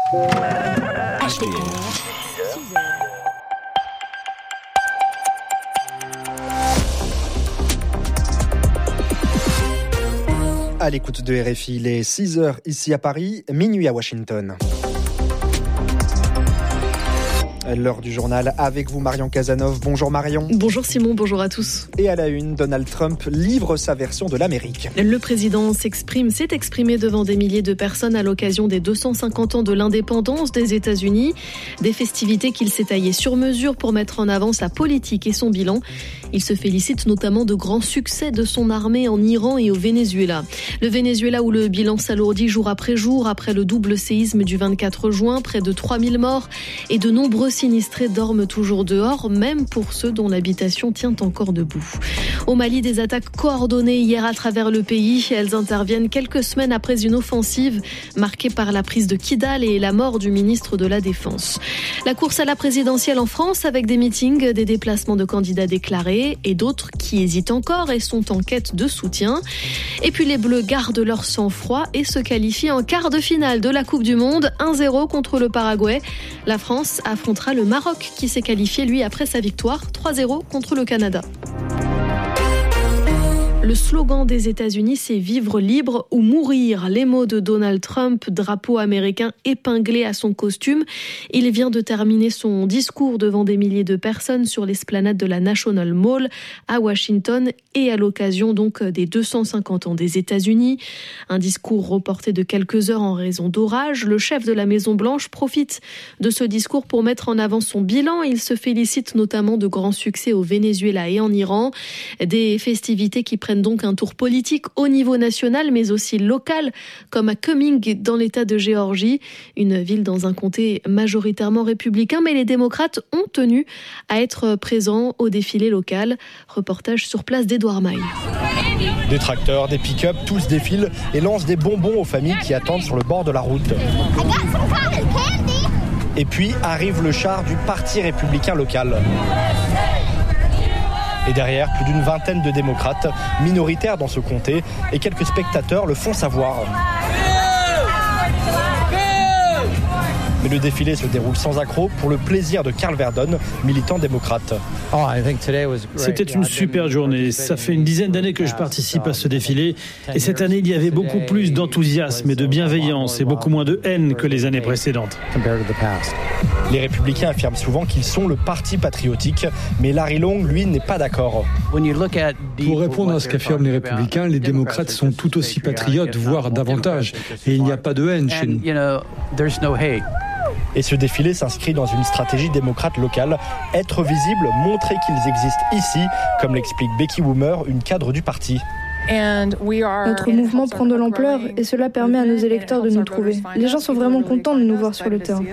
À l'écoute de RFI, il est 6h ici à Paris, minuit à Washington. L'heure du journal avec vous, Marion Casanov. Bonjour Marion. Bonjour Simon, bonjour à tous. Et à la une, Donald Trump livre sa version de l'Amérique. Le président s'est exprimé devant des milliers de personnes à l'occasion des 250 ans de l'indépendance des États-Unis. Des festivités qu'il s'est taillées sur mesure pour mettre en avant sa politique et son bilan. Il se félicite notamment de grands succès de son armée en Iran et au Venezuela. Le Venezuela où le bilan s'alourdit jour après le double séisme du 24 juin, près de 3000 morts et de nombreux sinistrés dorment toujours dehors, même pour ceux dont l'habitation tient encore debout. Au Mali, des attaques coordonnées hier à travers le pays. Elles interviennent quelques semaines après une offensive marquée par la prise de Kidal et la mort du ministre de la Défense. La course à la présidentielle en France avec des meetings, des déplacements de candidats déclarés et d'autres qui hésitent encore et sont en quête de soutien. Et puis les Bleus gardent leur sang-froid et se qualifient en quart de finale de la Coupe du Monde, 1-0 contre le Paraguay. La France affrontera le Maroc qui s'est qualifié lui après sa victoire 3-0 contre le Canada. Le slogan des États-Unis, c'est « Vivre libre ou mourir ». Les mots de Donald Trump, drapeau américain épinglé à son costume. Il vient de terminer son discours devant des milliers de personnes sur l'esplanade de la National Mall à Washington et à l'occasion donc des 250 ans des États-Unis. Un discours reporté de quelques heures en raison d'orage. Le chef de la Maison-Blanche profite de ce discours pour mettre en avant son bilan. Il se félicite notamment de grands succès au Venezuela et en Iran. Des festivités qui prennent donc un tour politique au niveau national mais aussi local, comme à Cumming dans l'état de Géorgie, une ville dans un comté majoritairement républicain, mais les démocrates ont tenu à être présents au défilé local. Reportage sur place d'Edouard Maille. Des tracteurs, des pick-up, tous défilent et lancent des bonbons aux familles qui attendent sur le bord de la route. Et puis arrive le char du Parti républicain local. Et derrière, plus d'une vingtaine de démocrates, minoritaires dans ce comté, et quelques spectateurs le font savoir. Mais le défilé se déroule sans accroc pour le plaisir de Carl Verdon, militant démocrate. C'était une super journée. Ça fait une dizaine d'années que je participe à ce défilé. Et cette année, il y avait beaucoup plus d'enthousiasme et de bienveillance et beaucoup moins de haine que les années précédentes. Les républicains affirment souvent qu'ils sont le parti patriotique, mais Larry Long, lui, n'est pas d'accord. Pour répondre à ce qu'affirment les républicains, les démocrates sont tout aussi patriotes, voire davantage. Et il n'y a pas de haine chez nous. Et ce défilé s'inscrit dans une stratégie démocrate locale, être visible, montrer qu'ils existent ici, comme l'explique Becky Woomer, une cadre du parti. Notre mouvement prend de l'ampleur et cela permet à nos électeurs de nous trouver. Les gens sont vraiment contents de nous voir sur le terrain.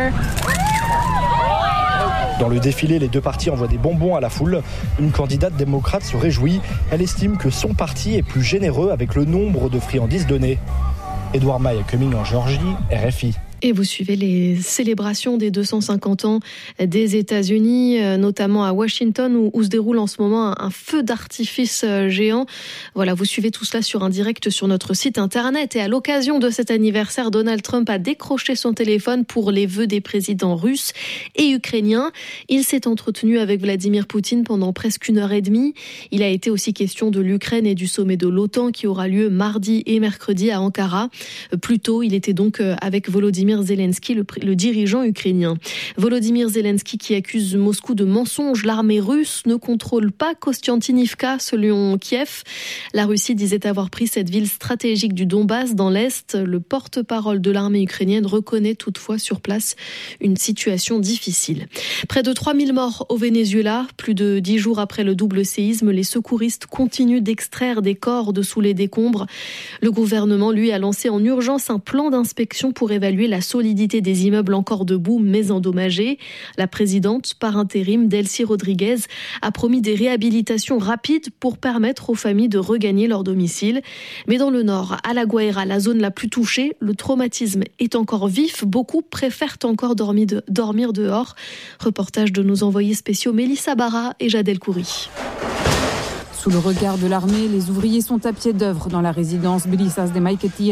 Dans le défilé, les deux partis envoient des bonbons à la foule. Une candidate démocrate se réjouit. Elle estime que son parti est plus généreux avec le nombre de friandises données. Édouard Maille à Cumming en Géorgie, RFI. Et vous suivez les célébrations des 250 ans des États-Unis, notamment à Washington, où se déroule en ce moment un feu d'artifice géant. Voilà, vous suivez tout cela sur un direct sur notre site internet. Et à l'occasion de cet anniversaire, Donald Trump a décroché son téléphone pour les vœux des présidents russes et ukrainiens. Il s'est entretenu avec Vladimir Poutine pendant presque 1h30. Il a été aussi question de l'Ukraine et du sommet de l'OTAN qui aura lieu mardi et mercredi à Ankara. Plus tôt, il était donc avec Volodymyr Zelensky, le dirigeant ukrainien. Volodymyr Zelensky qui accuse Moscou de mensonges. L'armée russe ne contrôle pas Kostiantynivka, selon Kiev. La Russie disait avoir pris cette ville stratégique du Donbass dans l'Est. Le porte-parole de l'armée ukrainienne reconnaît toutefois sur place une situation difficile. Près de 3000 morts au Venezuela. Plus de 10 jours après le double séisme, les secouristes continuent d'extraire des corps de sous les décombres. Le gouvernement, lui, a lancé en urgence un plan d'inspection pour évaluer la solidité des immeubles encore debout mais endommagés. La présidente par intérim, Delcy Rodriguez, a promis des réhabilitations rapides pour permettre aux familles de regagner leur domicile. Mais dans le nord, à La Guaira, la zone la plus touchée, le traumatisme est encore vif. Beaucoup préfèrent encore dormir dehors. Reportage de nos envoyés spéciaux Mélissa Barra et Jadel Khoury. Sous le regard de l'armée, les ouvriers sont à pied d'œuvre dans la résidence Brisas de Maiquetía,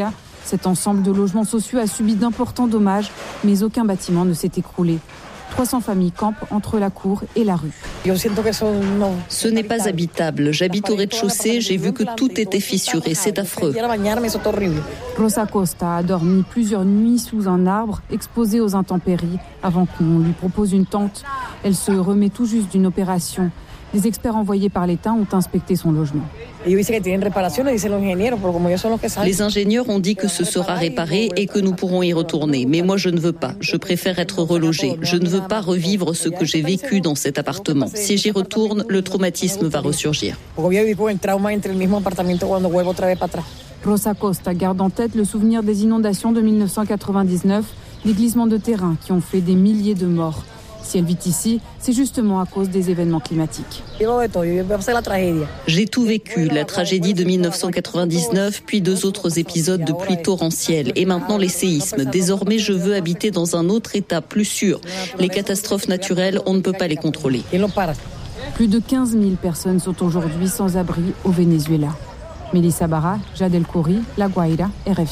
Cet ensemble de logements sociaux a subi d'importants dommages, mais aucun bâtiment ne s'est écroulé. 300 familles campent entre la cour et la rue. Ce n'est pas habitable. J'habite au rez-de-chaussée, j'ai vu que tout était fissuré. C'est affreux. Rosa Costa a dormi plusieurs nuits sous un arbre, exposée aux intempéries, avant qu'on lui propose une tente. Elle se remet tout juste d'une opération. Les experts envoyés par l'État ont inspecté son logement. Les ingénieurs ont dit que ce sera réparé et que nous pourrons y retourner. Mais moi, je ne veux pas. Je préfère être relogée. Je ne veux pas revivre ce que j'ai vécu dans cet appartement. Si j'y retourne, le traumatisme va ressurgir. Rosa Costa garde en tête le souvenir des inondations de 1999, des glissements de terrain qui ont fait des milliers de morts. Si elle vit ici, c'est justement à cause des événements climatiques. J'ai tout vécu, la tragédie de 1999, puis 2 autres épisodes de pluie torrentielle, et maintenant les séismes. Désormais, je veux habiter dans un autre état plus sûr. Les catastrophes naturelles, on ne peut pas les contrôler. Plus de 15 000 personnes sont aujourd'hui sans abri au Venezuela. Mélissa Barra, Jad El Khoury, La Guaira, RFI.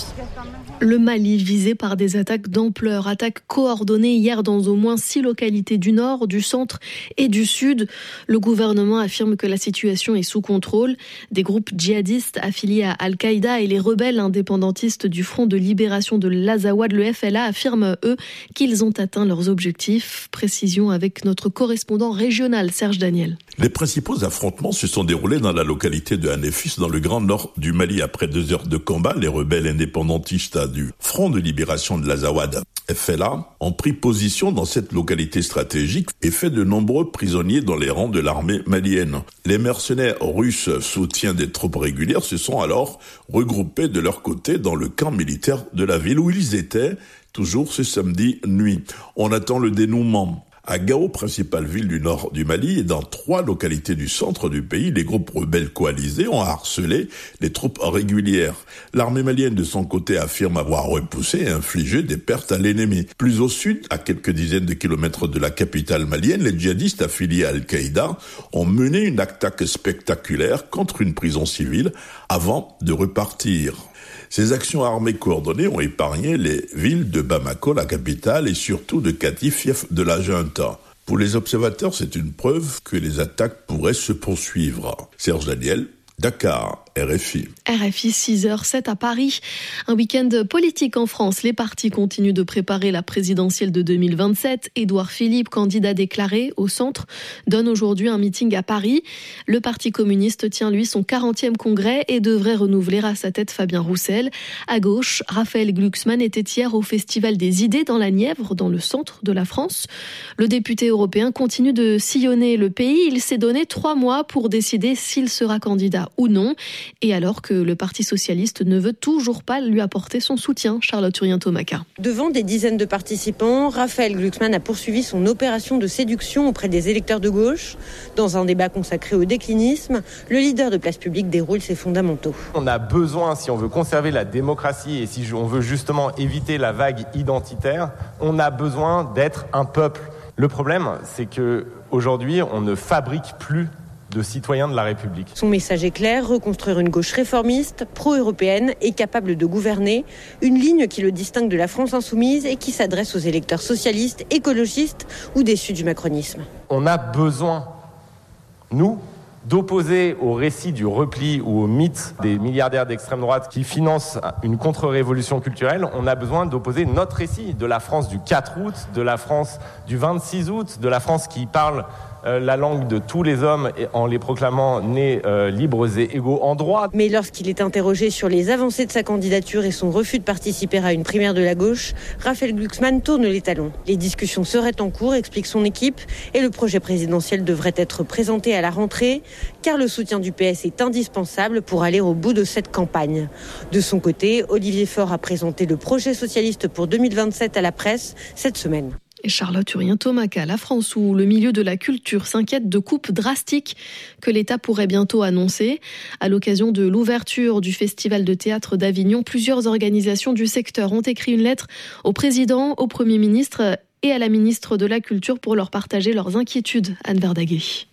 Le Mali visé par des attaques d'ampleur, attaques coordonnées hier dans au moins 6 localités du nord, du centre et du sud. Le gouvernement affirme que la situation est sous contrôle. Des groupes djihadistes affiliés à Al-Qaïda et les rebelles indépendantistes du Front de libération de l'Azawad, le FLA, affirment eux qu'ils ont atteint leurs objectifs. Précision avec notre correspondant régional Serge Daniel. Les principaux affrontements se sont déroulés dans la localité de Hanefis, dans le grand nord du Mali. Après 2 heures de combat, les rebelles indépendantistes du Front de libération de l'Azawad, FLA, ont pris position dans cette localité stratégique et fait de nombreux prisonniers dans les rangs de l'armée malienne. Les mercenaires russes, soutiens des troupes régulières, se sont alors regroupés de leur côté dans le camp militaire de la ville où ils étaient, toujours ce samedi nuit. On attend le dénouement. À Gao, principale ville du nord du Mali, et dans 3 localités du centre du pays, les groupes rebelles coalisés ont harcelé les troupes régulières. L'armée malienne, de son côté, affirme avoir repoussé et infligé des pertes à l'ennemi. Plus au sud, à quelques dizaines de kilomètres de la capitale malienne, les djihadistes affiliés à Al-Qaïda ont mené une attaque spectaculaire contre une prison civile avant de repartir. Ces actions armées coordonnées ont épargné les villes de Bamako, la capitale, et surtout de Kati, fief de la junta. Pour les observateurs, c'est une preuve que les attaques pourraient se poursuivre. Serge Daniel, Dakar, RFI. RFI 6h07 à Paris. Un week-end politique en France. Les partis continuent de préparer la présidentielle de 2027. Édouard Philippe, candidat déclaré au centre, donne aujourd'hui un meeting à Paris. Le Parti communiste tient lui son 40e congrès et devrait renouveler à sa tête Fabien Roussel. À gauche, Raphaël Glucksmann était hier au Festival des idées dans la Nièvre, dans le centre de la France. Le député européen continue de sillonner le pays. Il s'est donné 3 mois pour décider s'il sera candidat ou non. Et alors que le Parti socialiste ne veut toujours pas lui apporter son soutien, Charlotte Urien-Tomaca. Devant des dizaines de participants, Raphaël Glucksmann a poursuivi son opération de séduction auprès des électeurs de gauche. Dans un débat consacré au déclinisme, le leader de Place Publique déroule ses fondamentaux. On a besoin, si on veut conserver la démocratie et si on veut justement éviter la vague identitaire, on a besoin d'être un peuple. Le problème, c'est qu'aujourd'hui, on ne fabrique plus de citoyens de la République. Son message est clair, reconstruire une gauche réformiste, pro-européenne et capable de gouverner. Une ligne qui le distingue de la France insoumise et qui s'adresse aux électeurs socialistes, écologistes ou déçus du macronisme. On a besoin, nous, d'opposer au récit du repli ou au mythe des milliardaires d'extrême droite qui financent une contre-révolution culturelle, on a besoin d'opposer notre récit de la France du 4 août, de la France du 26 août, de la France qui parle la langue de tous les hommes en les proclamant nés libres et égaux en droit. Mais lorsqu'il est interrogé sur les avancées de sa candidature et son refus de participer à une primaire de la gauche, Raphaël Glucksmann tourne les talons. Les discussions seraient en cours, explique son équipe, et le projet présidentiel devrait être présenté à la rentrée, car le soutien du PS est indispensable pour aller au bout de cette campagne. De son côté, Olivier Faure a présenté le projet socialiste pour 2027 à la presse cette semaine. Et Charlotte Urien-Tomaca, la France où le milieu de la culture s'inquiète de coupes drastiques que l'État pourrait bientôt annoncer. À l'occasion de l'ouverture du Festival de théâtre d'Avignon, plusieurs organisations du secteur ont écrit une lettre au président, au Premier ministre et à la ministre de la Culture pour leur partager leurs inquiétudes. Anne Verdaguet.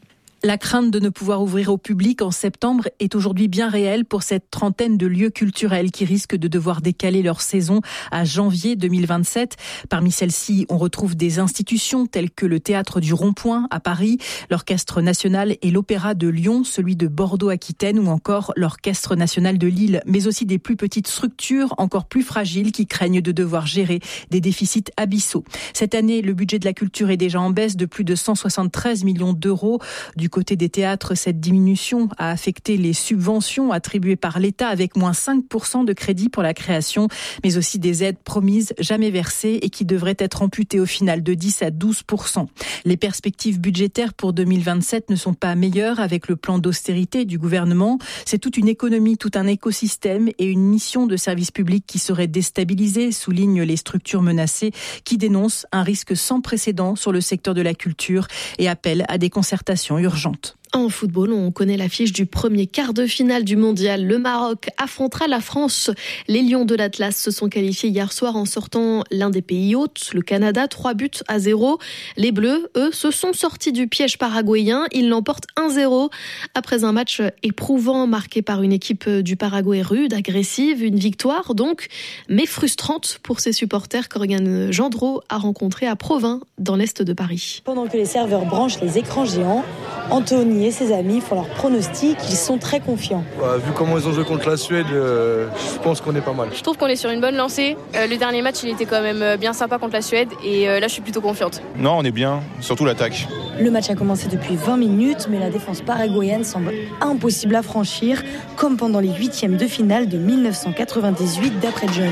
La crainte de ne pouvoir ouvrir au public en septembre est aujourd'hui bien réelle pour cette trentaine de lieux culturels qui risquent de devoir décaler leur saison à janvier 2027. Parmi celles-ci, on retrouve des institutions telles que le Théâtre du Rond-Point à Paris, l'Orchestre national et l'Opéra de Lyon, celui de Bordeaux-Aquitaine ou encore l'Orchestre national de Lille, mais aussi des plus petites structures encore plus fragiles qui craignent de devoir gérer des déficits abyssaux. Cette année, le budget de la culture est déjà en baisse de plus de 173 millions d'euros. Du côté des théâtres, cette diminution a affecté les subventions attribuées par l'État avec moins 5% de crédit pour la création, mais aussi des aides promises jamais versées et qui devraient être amputées au final de 10 à 12%. Les perspectives budgétaires pour 2027 ne sont pas meilleures avec le plan d'austérité du gouvernement. C'est toute une économie, tout un écosystème et une mission de service public qui serait déstabilisée, soulignent les structures menacées qui dénoncent un risque sans précédent sur le secteur de la culture et appellent à des concertations urgentes. En football, on connaît l'affiche du premier quart de finale du mondial. Le Maroc affrontera la France. Les Lions de l'Atlas se sont qualifiés hier soir en sortant l'un des pays hôtes, le Canada, 3-0. Les Bleus, eux, se sont sortis du piège paraguayen. Ils l'emportent 1-0 après un match éprouvant marqué par une équipe du Paraguay rude, agressive. Une victoire donc, mais frustrante pour ses supporters qu'Oriane Gendreau a rencontré à Provins, dans l'est de Paris. Pendant que les serveurs branchent les écrans géants, Anthony et ses amis font leur pronostic, ils sont très confiants. Vu comment ils ont joué contre la Suède, je pense qu'on est pas mal. Je trouve qu'on est sur une bonne lancée. Le dernier match, il était quand même bien sympa contre la Suède et là, je suis plutôt confiante. Non, on est bien, surtout l'attaque. Le match a commencé depuis 20 minutes, mais la défense paraguayenne semble impossible à franchir, comme pendant les 8e de finale de 1998 d'après John.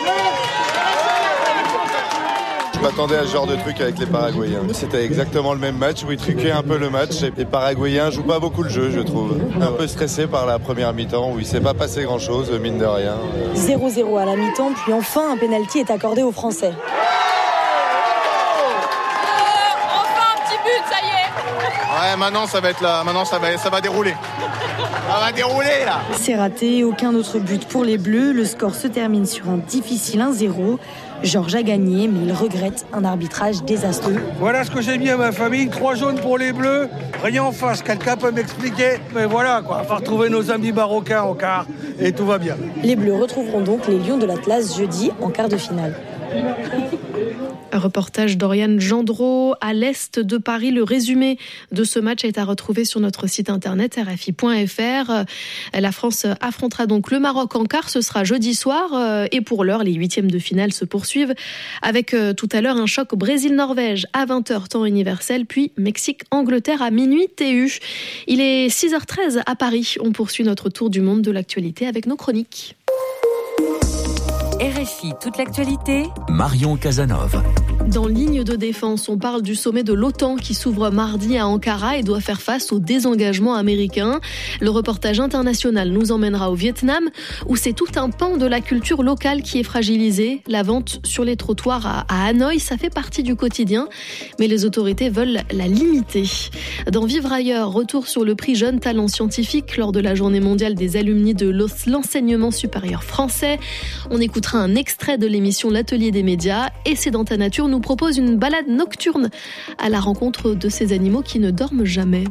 Je m'attendais à ce genre de truc avec les Paraguayens. C'était exactement le même match où ils truquaient un peu le match. Les Paraguayens jouent pas beaucoup le jeu, je trouve. Un peu stressé par la première mi-temps où il s'est pas passé grand-chose, mine de rien. 0-0 à la mi-temps, puis enfin un pénalty est accordé aux Français. Enfin un petit but, ça y est. Ouais, maintenant ça va être là. Maintenant ça va dérouler. Ça va dérouler là. C'est raté, aucun autre but pour les Bleus. Le score se termine sur un difficile 1-0. Georges a gagné, mais il regrette un arbitrage désastreux. Voilà ce que j'ai mis à ma famille, 3 jaunes pour les Bleus, rien en face, quelqu'un peut m'expliquer. Mais voilà, quoi, on va retrouver nos amis marocains en quart et tout va bien. Les Bleus retrouveront donc les Lions de l'Atlas jeudi en quart de finale. Un reportage d'Oriane Gendreau à l'est de Paris. Le résumé de ce match est à retrouver sur notre site internet rfi.fr. La France affrontera donc le Maroc en quart. Ce sera jeudi soir. Et pour l'heure, les 8e de finale se poursuivent avec tout à l'heure un choc Brésil-Norvège à 20h temps universel, puis Mexique-Angleterre à minuit TU. Il est 6h13 à Paris. On poursuit notre tour du monde de l'actualité avec nos chroniques. RFI, toute l'actualité. Marion Casanov. Dans Ligne de défense, on parle du sommet de l'OTAN qui s'ouvre mardi à Ankara et doit faire face au désengagement américain. Le reportage international nous emmènera au Vietnam où c'est tout un pan de la culture locale qui est fragilisé. La vente sur les trottoirs à Hanoï, ça fait partie du quotidien, mais les autorités veulent la limiter. Dans Vivre ailleurs, retour sur le prix Jeune Talent Scientifique lors de la journée mondiale des alumni de l'enseignement supérieur français. On écoutera un extrait de l'émission L'Atelier des médias et C'est dans ta nature nous propose une balade nocturne à la rencontre de ces animaux qui ne dorment jamais.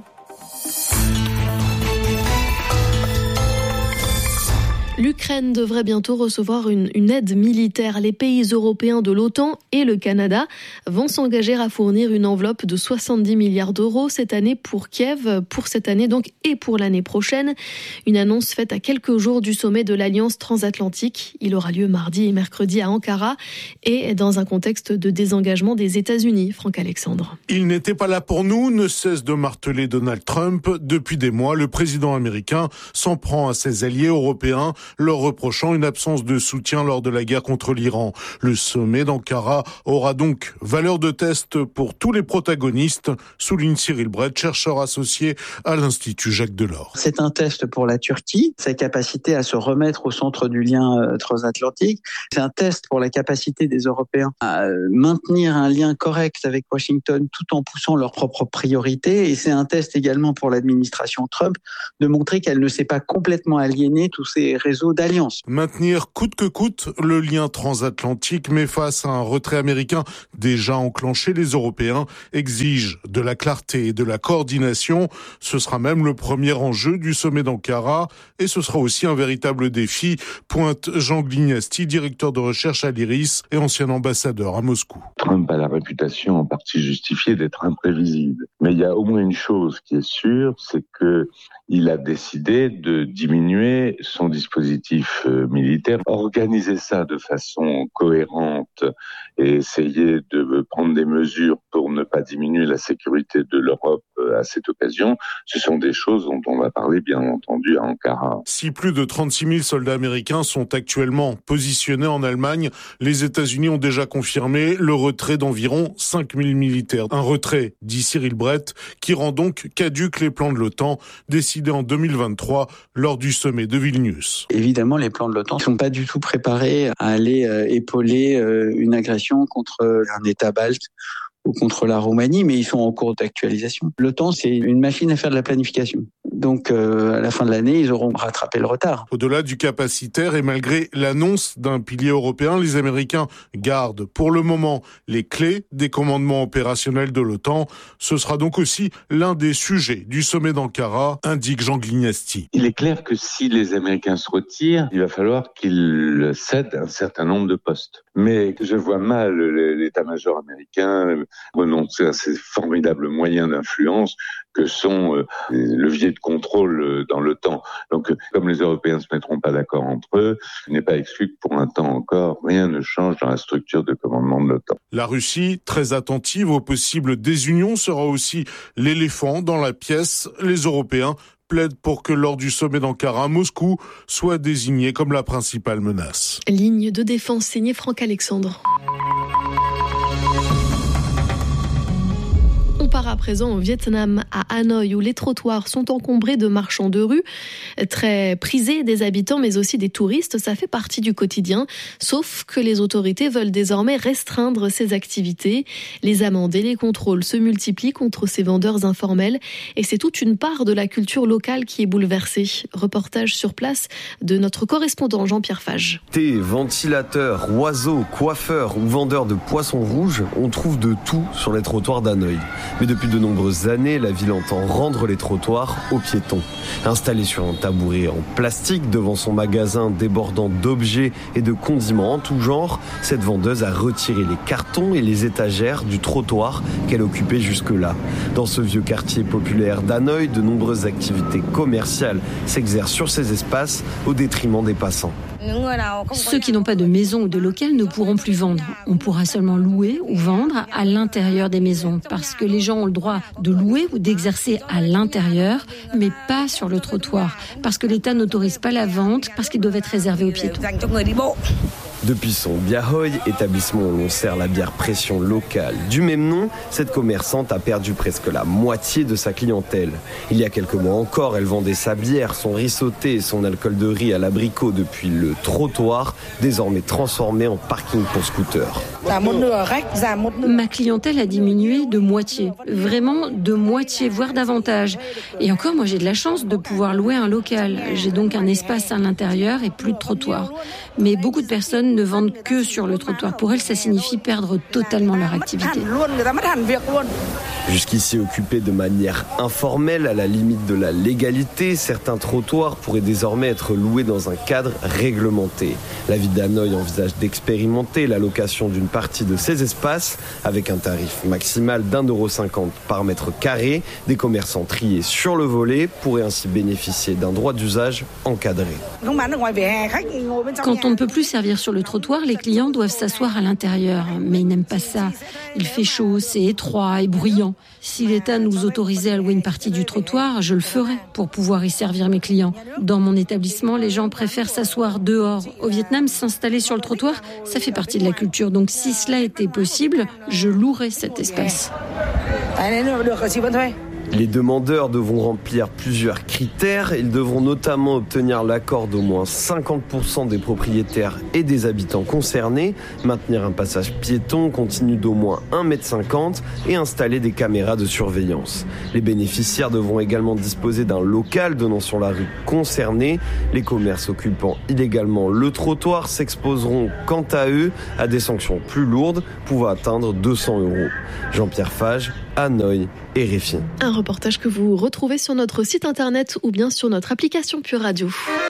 L'Ukraine devrait bientôt recevoir une aide militaire. Les pays européens de l'OTAN et le Canada vont s'engager à fournir une enveloppe de 70 milliards d'euros cette année pour Kiev, pour cette année donc et pour l'année prochaine. Une annonce faite à quelques jours du sommet de l'Alliance transatlantique. Il aura lieu mardi et mercredi à Ankara et dans un contexte de désengagement des États-Unis. Franck Alexandre. Il n'était pas là pour nous, ne cesse de marteler Donald Trump. Depuis des mois, le président américain s'en prend à ses alliés européens, leur reprochant une absence de soutien lors de la guerre contre l'Iran. Le sommet d'Ankara aura donc valeur de test pour tous les protagonistes, souligne Cyril Brett, chercheur associé à l'Institut Jacques Delors. C'est un test pour la Turquie, sa capacité à se remettre au centre du lien transatlantique. C'est un test pour la capacité des Européens à maintenir un lien correct avec Washington tout en poussant leurs propres priorités. Et c'est un test également pour l'administration Trump de montrer qu'elle ne s'est pas complètement aliénée tous ces réseaux réseau d'alliances. Maintenir coûte que coûte le lien transatlantique, mais face à un retrait américain déjà enclenché, les Européens exigent de la clarté et de la coordination. Ce sera même le premier enjeu du sommet d'Ankara et ce sera aussi un véritable défi, pointe Jean Glignasti, directeur de recherche à l'IRIS et ancien ambassadeur à Moscou. Trump a la réputation en partie justifiée d'être imprévisible. Mais il y a au moins une chose qui est sûre, c'est que il a décidé de diminuer son dispositif militaire, organiser ça de façon cohérente et essayer de prendre des mesures pour ne pas diminuer la sécurité de l'Europe à cette occasion. Ce sont des choses dont on va parler bien entendu à Ankara. Si plus de 36 000 soldats américains sont actuellement positionnés en Allemagne, les États-Unis ont déjà confirmé le retrait d'environ 5 000 militaires. Un retrait, dit Cyril Brett, qui rend donc caduques les plans de l'OTAN décidés en 2023 lors du sommet de Vilnius. Évidemment, les plans de l'OTAN ne sont pas du tout préparés à aller épauler une agression contre un État balte ou contre la Roumanie, mais ils sont en cours d'actualisation. L'OTAN, c'est une machine à faire de la planification. Donc, à la fin de l'année, ils auront rattrapé le retard. Au-delà du capacitaire et malgré l'annonce d'un pilier européen, les Américains gardent pour le moment les clés des commandements opérationnels de l'OTAN. Ce sera donc aussi l'un des sujets du sommet d'Ankara, indique Jean Glignasti. Il est clair que si les Américains se retirent, il va falloir qu'ils cèdent un certain nombre de postes. Mais je vois mal l'état-major américain renoncer à ces formidables moyens d'influence que sont les leviers de contrôle dans l'OTAN. Donc, comme les Européens ne se mettront pas d'accord entre eux, il n'est pas exclu que pour un temps encore, rien ne change dans la structure de commandement de l'OTAN. La Russie, très attentive aux possibles désunions, sera aussi l'éléphant dans la pièce. Les Européens plaident pour que lors du sommet d'Ankara, Moscou soit désigné comme la principale menace. Ligne de défense signée Franck Alexandre. On part à présent au Vietnam, à Hanoï, où les trottoirs sont encombrés de marchands de rue, très prisés des habitants, mais aussi des touristes. Ça fait partie du quotidien, sauf que les autorités veulent désormais restreindre ces activités. Les amendes et les contrôles se multiplient contre ces vendeurs informels, et c'est toute une part de la culture locale qui est bouleversée. Reportage sur place de notre correspondant Jean-Pierre Fage. Thé, ventilateurs, oiseaux, coiffeurs ou vendeurs de poissons rouges, on trouve de tout sur les trottoirs d'Hanoï. Mais depuis de nombreuses années, la ville entend rendre les trottoirs aux piétons. Installée sur un tabouret en plastique devant son magasin débordant d'objets et de condiments en tout genre, cette vendeuse a retiré les cartons et les étagères du trottoir qu'elle occupait jusque-là. Dans ce vieux quartier populaire d'Hanoï, de nombreuses activités commerciales s'exercent sur ces espaces au détriment des passants. Ceux qui n'ont pas de maison ou de local ne pourront plus vendre. On pourra seulement louer ou vendre à l'intérieur des maisons parce que les gens ont le droit de louer ou d'exercer à l'intérieur, mais pas sur le trottoir parce que l'État n'autorise pas la vente parce qu'ils doivent être réservés aux piétons. Depuis son Biahoy, établissement où l'on sert la bière pression locale du même nom, cette commerçante a perdu presque la moitié de sa clientèle. Il y a quelques mois encore, elle vendait sa bière, son riz sauté et son alcool de riz à l'abricot depuis le trottoir, désormais transformé en parking pour scooter. Ma clientèle a diminué de moitié, vraiment de moitié, voire davantage. Et encore, moi j'ai de la chance de pouvoir louer un local. J'ai donc un espace à l'intérieur et plus de trottoir. Mais beaucoup de personnes ne vendent que sur le trottoir. Pour elles, ça signifie perdre totalement leur activité. Jusqu'ici occupés de manière informelle, à la limite de la légalité, certains trottoirs pourraient désormais être loués dans un cadre réglementé. La ville d'Hanoï envisage d'expérimenter la location d'une partie de ces espaces avec un tarif maximal d'1,50€ par mètre carré. Des commerçants triés sur le volet pourraient ainsi bénéficier d'un droit d'usage encadré. Quand on ne peut plus servir sur le trottoir, les clients doivent s'asseoir à l'intérieur. Mais ils n'aiment pas ça. Il fait chaud, c'est étroit et bruyant. Si l'État nous autorisait à louer une partie du trottoir, je le ferais pour pouvoir y servir mes clients. Dans mon établissement, les gens préfèrent s'asseoir dehors. Au Vietnam, s'installer sur le trottoir, ça fait partie de la culture. Donc si cela était possible, je louerais cet espace. Les demandeurs devront remplir plusieurs critères. Ils devront notamment obtenir l'accord d'au moins 50% des propriétaires et des habitants concernés, maintenir un passage piéton continu d'au moins 1,50 m et installer des caméras de surveillance. Les bénéficiaires devront également disposer d'un local donnant sur la rue concernée. Les commerces occupant illégalement le trottoir s'exposeront quant à eux à des sanctions plus lourdes, pouvant atteindre 200 €. Jean-Pierre Fage, Hanoï et RFI. Un reportage que vous retrouvez sur notre site internet ou bien sur notre application Pure Radio.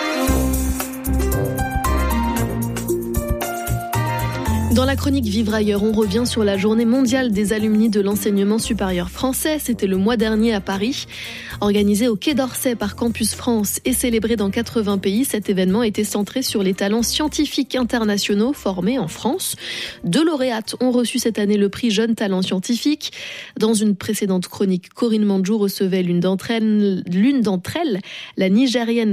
Dans la chronique Vivre ailleurs, on revient sur la journée mondiale des alumni de l'enseignement supérieur français. C'était le mois dernier à Paris. Organisé au Quai d'Orsay par Campus France et célébré dans 80 pays, cet événement était centré sur les talents scientifiques internationaux formés en France. 2 lauréates ont reçu cette année le prix Jeunes Talents Scientifiques. Dans une précédente chronique, Corinne Mandjou recevait l'une d'entre elles, la Nigérienne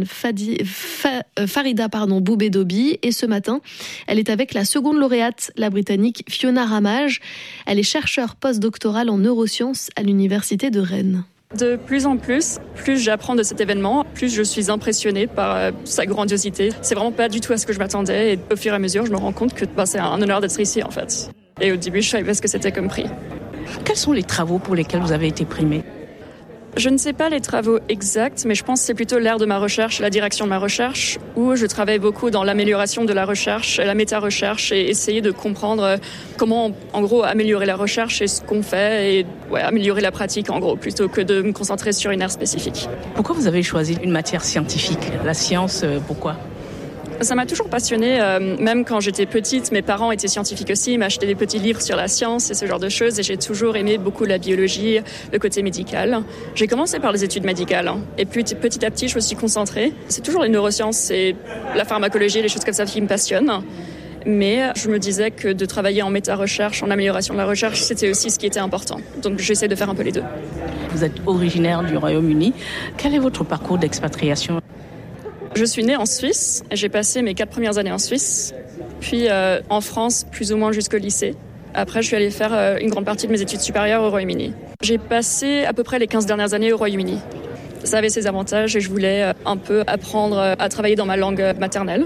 Farida Boubé-Dobi. Et ce matin, elle est avec la seconde lauréate, la Britannique Fiona Ramage. Elle est chercheure postdoctorale en neurosciences à l'Université de Rennes. De plus en plus j'apprends de cet événement, plus je suis impressionnée par sa grandiosité. C'est vraiment pas du tout à ce que je m'attendais et au fur et à mesure, je me rends compte que c'est un honneur d'être ici en fait. Et au début, je savais pas ce que c'était comme prix. Quels sont les travaux pour lesquels vous avez été primée ? Je ne sais pas les travaux exacts, mais je pense que c'est plutôt l'ère de ma recherche, la direction de ma recherche, où je travaille beaucoup dans l'amélioration de la recherche, la méta-recherche, et essayer de comprendre comment, en gros, améliorer la recherche et ce qu'on fait, et améliorer la pratique, en gros, plutôt que de me concentrer sur une aire spécifique. Pourquoi vous avez choisi une matière scientifique ? La science, pourquoi ? Ça m'a toujours passionnée, même quand j'étais petite, mes parents étaient scientifiques aussi, ils m'achetaient des petits livres sur la science et ce genre de choses, et j'ai toujours aimé beaucoup la biologie, le côté médical. J'ai commencé par les études médicales, et puis petit à petit je me suis concentrée. C'est toujours les neurosciences, c'est la pharmacologie, les choses comme ça qui me passionnent. Mais je me disais que de travailler en méta-recherche, en amélioration de la recherche, c'était aussi ce qui était important. Donc j'essaie de faire un peu les deux. Vous êtes originaire du Royaume-Uni. Quel est votre parcours d'expatriation ? Je suis née en Suisse, j'ai passé mes 4 premières années en Suisse, puis en France plus ou moins jusqu'au lycée. Après, je suis allée faire une grande partie de mes études supérieures au Royaume-Uni. J'ai passé à peu près les 15 dernières années au Royaume-Uni. Ça avait ses avantages et je voulais un peu apprendre à travailler dans ma langue maternelle.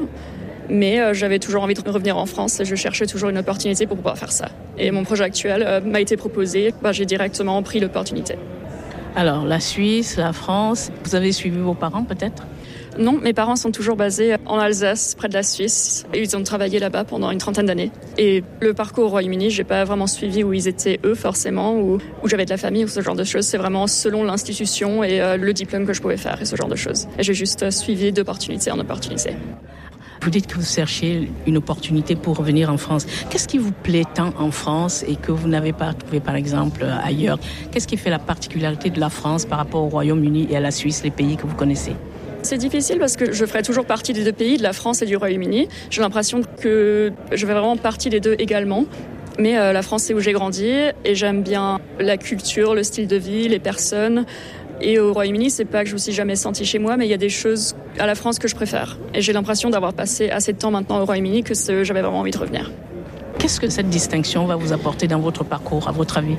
Mais j'avais toujours envie de revenir en France et je cherchais toujours une opportunité pour pouvoir faire ça. Et mon projet actuel m'a été proposé, j'ai directement pris l'opportunité. Alors, la Suisse, la France, vous avez suivi vos parents peut-être ? Non, mes parents sont toujours basés en Alsace, près de la Suisse. Et ils ont travaillé là-bas pendant une 30aine d'années. Et le parcours au Royaume-Uni, j'ai pas vraiment suivi où ils étaient eux forcément, où j'avais de la famille ou ce genre de choses. C'est vraiment selon l'institution et le diplôme que je pouvais faire et ce genre de choses. Et j'ai juste suivi d'opportunité en opportunité. Vous dites que vous cherchez une opportunité pour revenir en France. Qu'est-ce qui vous plaît tant en France et que vous n'avez pas trouvé par exemple ailleurs ? Qu'est-ce qui fait la particularité de la France par rapport au Royaume-Uni et à la Suisse, les pays que vous connaissez ? C'est difficile parce que je ferai toujours partie des deux pays, de la France et du Royaume-Uni. J'ai l'impression que je fais vraiment partie des deux également. Mais la France, c'est où j'ai grandi et j'aime bien la culture, le style de vie, les personnes. Et au Royaume-Uni, c'est pas que je me suis jamais sentie chez moi, mais il y a des choses à la France que je préfère. Et j'ai l'impression d'avoir passé assez de temps maintenant au Royaume-Uni que j'avais vraiment envie de revenir. Qu'est-ce que cette distinction va vous apporter dans votre parcours, à votre avis ?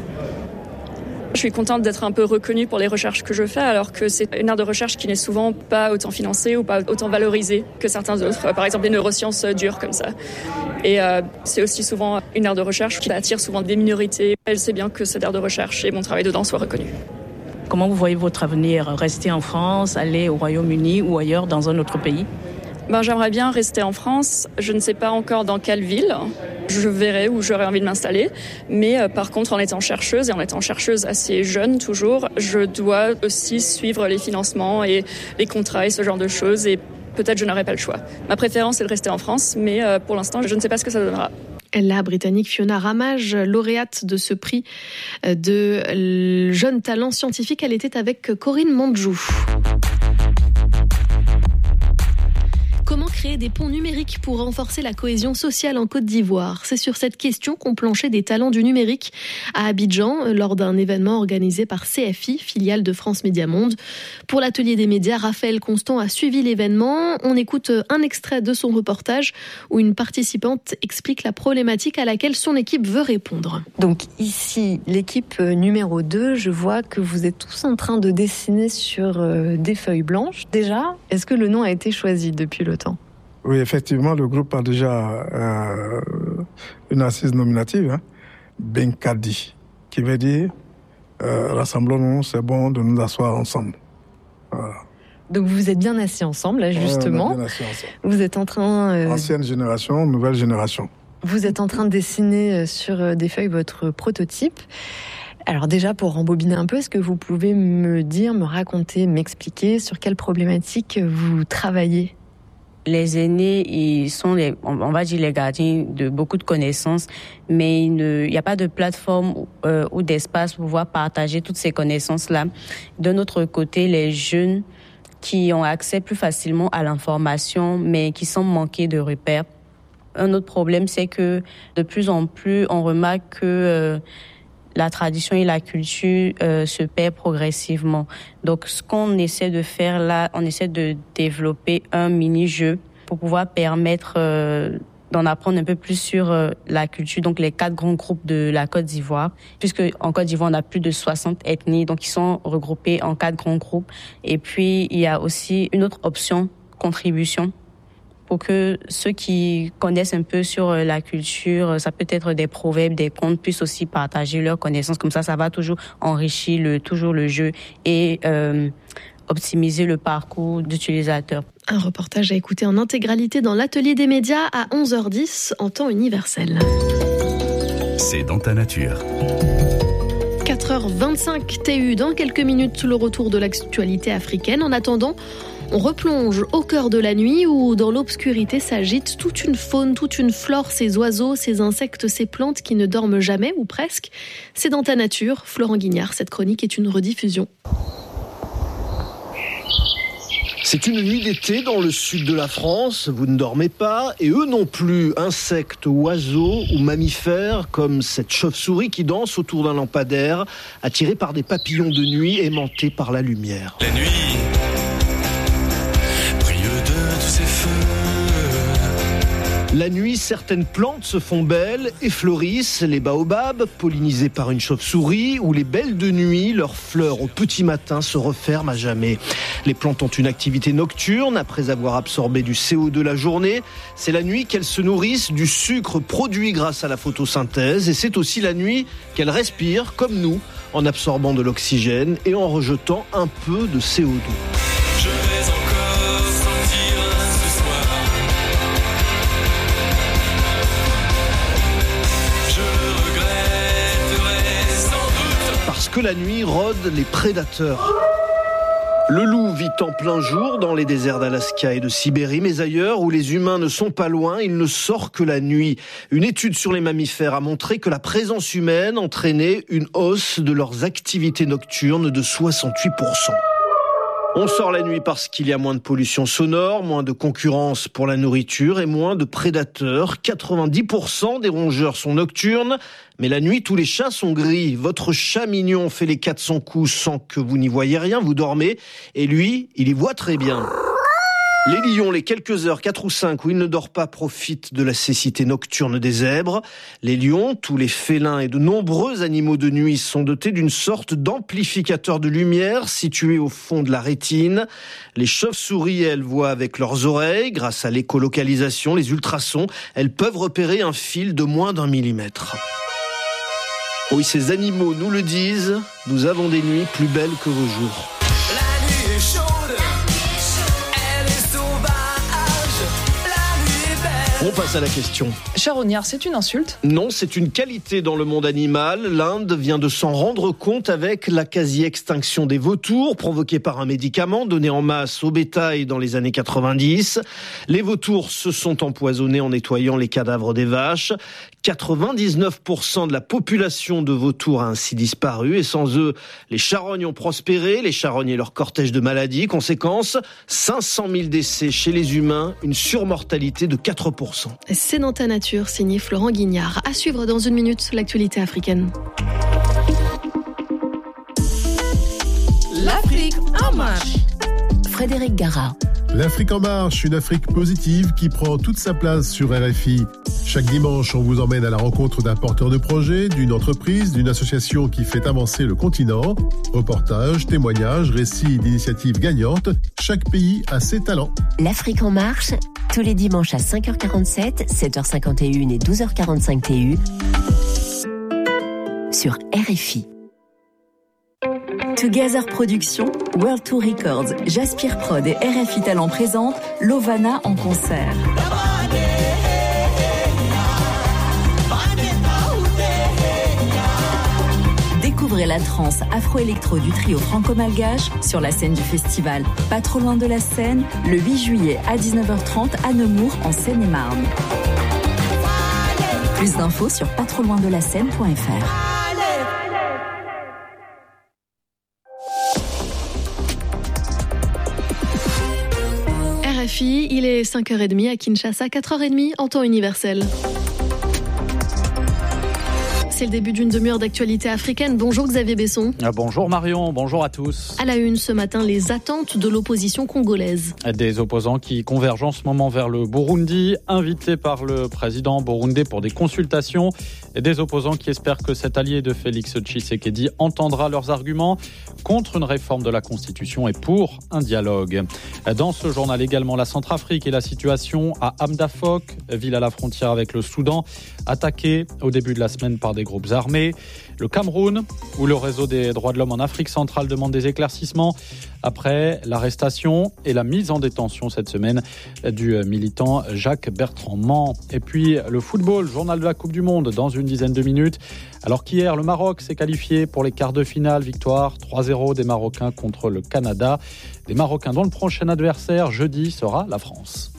Je suis contente d'être un peu reconnue pour les recherches que je fais, alors que c'est une aire de recherche qui n'est souvent pas autant financée ou pas autant valorisée que certains autres. Par exemple, les neurosciences dures comme ça. Et c'est aussi souvent une aire de recherche qui attire souvent des minorités. Elle sait bien que cette aire de recherche et mon travail dedans soit reconnu. Comment vous voyez votre avenir ? Rester en France, aller au Royaume-Uni ou ailleurs dans un autre pays ? J'aimerais bien rester en France. Je ne sais pas encore dans quelle ville. Je verrai où j'aurai envie de m'installer. Mais par contre, en étant chercheuse, et en étant chercheuse assez jeune toujours, je dois aussi suivre les financements et les contrats et ce genre de choses. Et peut-être je n'aurai pas le choix. Ma préférence est de rester en France, mais pour l'instant, je ne sais pas ce que ça donnera. La Britannique Fiona Ramage, lauréate de ce prix de Jeunes Talents Scientifiques, elle était avec Corinne Mandjou. Comment créer des ponts numériques pour renforcer la cohésion sociale en Côte d'Ivoire. C'est sur cette question qu'ont planché des talents du numérique à Abidjan lors d'un événement organisé par CFI, filiale de France Média Monde. Pour l'atelier des médias, Raphaël Constant a suivi l'événement. On écoute un extrait de son reportage où une participante explique la problématique à laquelle son équipe veut répondre. Donc ici, l'équipe numéro 2, je vois que vous êtes tous en train de dessiner sur des feuilles blanches. Déjà, est-ce que le nom a été choisi depuis le temps ? Oui, effectivement, le groupe a déjà une assise nominative, Benkadi, qui veut dire rassemblons-nous, c'est bon de nous asseoir ensemble. Voilà. Donc vous êtes bien assis ensemble, là, justement. On est bien assis ensemble. Vous êtes en train... Ancienne génération, nouvelle génération. Vous êtes en train de dessiner sur des feuilles votre prototype. Alors déjà, pour rembobiner un peu, est-ce que vous pouvez me raconter, m'expliquer sur quelle problématique vous travaillez ? Les aînés, ils sont on va dire les gardiens de beaucoup de connaissances, mais il n'y a pas de plateforme ou d'espace pour pouvoir partager toutes ces connaissances-là. De notre côté, les jeunes qui ont accès plus facilement à l'information, mais qui semblent manquer de repères. Un autre problème, c'est que de plus en plus, on remarque que la tradition et la culture se perdent progressivement. Donc, ce qu'on essaie de faire là, on essaie de développer un mini-jeu pour pouvoir permettre d'en apprendre un peu plus sur la culture, donc les 4 grands groupes de la Côte d'Ivoire. Puisque en Côte d'Ivoire, on a plus de 60 ethnies, donc ils sont regroupés en 4 grands groupes. Et puis, il y a aussi une autre option, contribution, pour que ceux qui connaissent un peu sur la culture, ça peut être des proverbes, des contes, puissent aussi partager leurs connaissances. Comme ça va toujours enrichir le jeu et optimiser le parcours d'utilisateur. Un reportage à écouter en intégralité dans l'atelier des médias à 11h10 en temps universel. C'est dans ta nature. 4h25 TU, dans quelques minutes, le retour de l'actualité africaine. En attendant, on replonge au cœur de la nuit où, dans l'obscurité, s'agite toute une faune, toute une flore, ces oiseaux, ces insectes, ces plantes qui ne dorment jamais, ou presque. C'est dans ta nature, Florent Guignard. Cette chronique est une rediffusion. C'est une nuit d'été dans le sud de la France, vous ne dormez pas, et eux non plus, insectes, oiseaux ou mammifères, comme cette chauve-souris qui danse autour d'un lampadaire, attirée par des papillons de nuit aimantés par la lumière. La nuit brille de tous ces feux. La nuit, certaines plantes se font belles et fleurissent, les baobabs, pollinisés par une chauve-souris, ou les belles de nuit, leurs fleurs au petit matin se referment à jamais. Les plantes ont une activité nocturne, après avoir absorbé du CO2 la journée. C'est la nuit qu'elles se nourrissent du sucre produit grâce à la photosynthèse, et c'est aussi la nuit qu'elles respirent, comme nous, en absorbant de l'oxygène et en rejetant un peu de CO2. Je vais encore sortir ce soir. Je regretterai sans doute. Parce que la nuit rôdent les prédateurs. Le loup vit en plein jour dans les déserts d'Alaska et de Sibérie, mais ailleurs où les humains ne sont pas loin, il ne sort que la nuit. Une étude sur les mammifères a montré que la présence humaine entraînait une hausse de leurs activités nocturnes de 68%. On sort la nuit parce qu'il y a moins de pollution sonore, moins de concurrence pour la nourriture et moins de prédateurs. 90% des rongeurs sont nocturnes, mais la nuit, tous les chats sont gris. Votre chat mignon fait les 400 coups sans que vous n'y voyez rien, vous dormez, et lui, il y voit très bien. Les lions, les quelques heures, 4 ou 5, où ils ne dorment pas, profitent de la cécité nocturne des zèbres. Les lions, tous les félins et de nombreux animaux de nuit sont dotés d'une sorte d'amplificateur de lumière situé au fond de la rétine. Les chauves-souris, elles voient avec leurs oreilles. Grâce à l'écolocalisation, les ultrasons, elles peuvent repérer un fil de moins d'1 millimètre. Oui, ces animaux nous le disent, nous avons des nuits plus belles que vos jours. La nuit est chaude. On passe à la question. Charognard, c'est une insulte ? Non, c'est une qualité dans le monde animal. L'Inde vient de s'en rendre compte avec la quasi-extinction des vautours provoquée par un médicament donné en masse au bétail dans les années 90. Les vautours se sont empoisonnés en nettoyant les cadavres des vaches. 99% de la population de vautours a ainsi disparu et sans eux, les charognes ont prospéré, les charognes et leur cortège de maladies. Conséquence, 500 000 décès chez les humains, une surmortalité de 4%. C'est dans ta nature, signé Florent Guignard. À suivre dans une minute, l'actualité africaine. L'Afrique en marche. Frédéric Gara. L'Afrique en marche, une Afrique positive qui prend toute sa place sur RFI. Chaque dimanche, on vous emmène à la rencontre d'un porteur de projet, d'une entreprise, d'une association qui fait avancer le continent. Reportages, témoignages, récits d'initiatives gagnantes. Chaque pays a ses talents. L'Afrique en marche, tous les dimanches à 5h47, 7h51 et 12h45 TU sur RFI. Together Productions, World Tour Records, Jaspir Prod et RFI Talent présentent Lovana en concert. Découvrez la trance afro-électro du trio franco-malgache sur la scène du festival Pas trop loin de la Seine, le 8 juillet à 19h30 à Nemours en Seine-et-Marne. Plus d'infos sur pastroloindelaseine.fr. RFI, il est 5h30 à Kinshasa, 4h30 en temps universel. C'est le début d'une demi-heure d'actualité africaine. Bonjour Xavier Besson. Bonjour Marion, bonjour à tous. À la une ce matin, les attentes de l'opposition congolaise. Des opposants qui convergent en ce moment vers le Burundi, invités par le président burundais pour des consultations. Et des opposants qui espèrent que cet allié de Félix Tshisekedi entendra leurs arguments contre une réforme de la Constitution et pour un dialogue. Dans ce journal également, la Centrafrique et la situation à Hamdafok, ville à la frontière avec le Soudan, attaquée au début de la semaine par des groupes armés. Le Cameroun, où le réseau des droits de l'homme en Afrique centrale demande des éclaircissements après l'arrestation et la mise en détention cette semaine du militant Jacques Bertrand-Mans. Et puis le football, journal de la Coupe du Monde dans une dizaine de minutes. Alors qu'hier, le Maroc s'est qualifié pour les quarts de finale. Victoire 3-0 des Marocains contre le Canada. Des Marocains dont le prochain adversaire jeudi sera la France.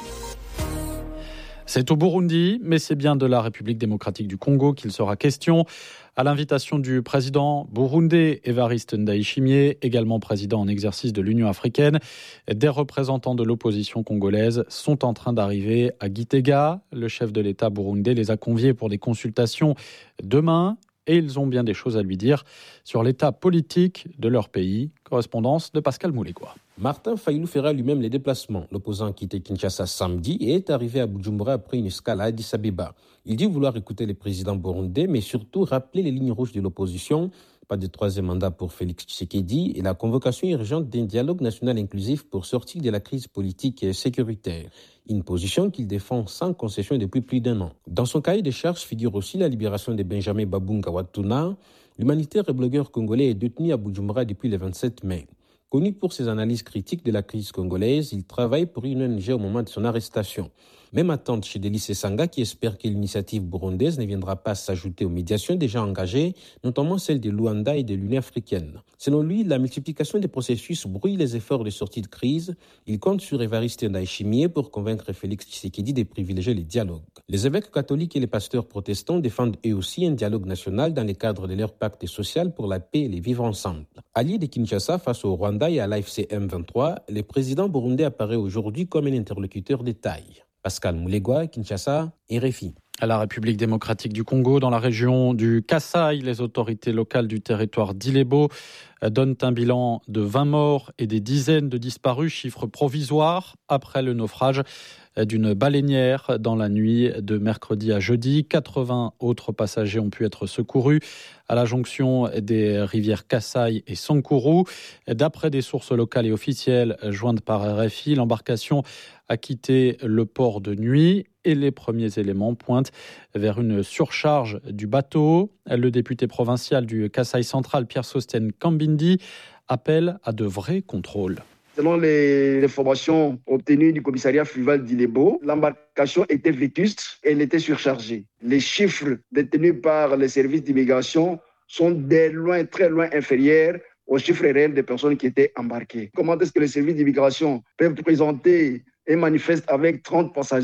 C'est au Burundi, mais c'est bien de la République démocratique du Congo qu'il sera question. À l'invitation du président burundais Évariste Ndayishimiye, également président en exercice de l'Union africaine, des représentants de l'opposition congolaise sont en train d'arriver à Gitega. Le chef de l'État burundais les a conviés pour des consultations demain et ils ont bien des choses à lui dire sur l'état politique de leur pays. Correspondance de Pascal Moulégois. Martin Fayulu fera lui-même les déplacements. L'opposant a quitté Kinshasa samedi et est arrivé à Bujumbura après une escale à Addis Abeba. Il dit vouloir écouter les présidents burundais, mais surtout rappeler les lignes rouges de l'opposition. Pas de troisième mandat pour Félix Tshisekedi et la convocation urgente d'un dialogue national inclusif pour sortir de la crise politique et sécuritaire. Une position qu'il défend sans concession depuis plus d'1 an. Dans son cahier de charges figure aussi la libération de Benjamin Babunga Watuna. L'humanitaire et blogueur congolais est détenu à Bujumbura depuis le 27 mai. Connu pour ses analyses critiques de la crise congolaise, il travaille pour une ONG au moment de son arrestation. Même attente chez Delis Sanga qui espère que l'initiative burundaise ne viendra pas s'ajouter aux médiations déjà engagées, notamment celles de Luanda et de l'Union africaine. Selon lui, la multiplication des processus brouille les efforts de sortie de crise. Il compte sur Évariste Ndayishimiye pour convaincre Félix Tshisekedi de privilégier les dialogues. Les évêques catholiques et les pasteurs protestants défendent eux aussi un dialogue national dans le cadre de leur pacte social pour la paix et les vivre ensemble. Allié de Kinshasa face au Rwanda et à l'AFC M23, le président burundais apparaît aujourd'hui comme un interlocuteur de taille. Pascal Moulégois, Kinshasa, RFI. À la République démocratique du Congo, dans la région du Kasaï, les autorités locales du territoire d'Ilebo donnent un bilan de 20 morts et des dizaines de disparus, chiffre provisoire, après le naufrage d'une baleinière dans la nuit de mercredi à jeudi. 80 autres passagers ont pu être secourus à la jonction des rivières Kasaï et Sankuru. D'après des sources locales et officielles jointes par RFI, l'embarcation a quitté le port de nuit et les premiers éléments pointent vers une surcharge du bateau. Le député provincial du Kasaï central, Pierre Sosten Kambindi, appelle à de vrais contrôles. Selon les informations obtenues du commissariat fluvial d'Ilebo, l'embarcation était vétuste et elle était surchargée. Les chiffres détenus par les services d'immigration sont de loin, très loin inférieurs aux chiffres réels des personnes qui étaient embarquées. Comment est-ce que les services d'immigration peuvent présenter un manifeste avec 30 passagers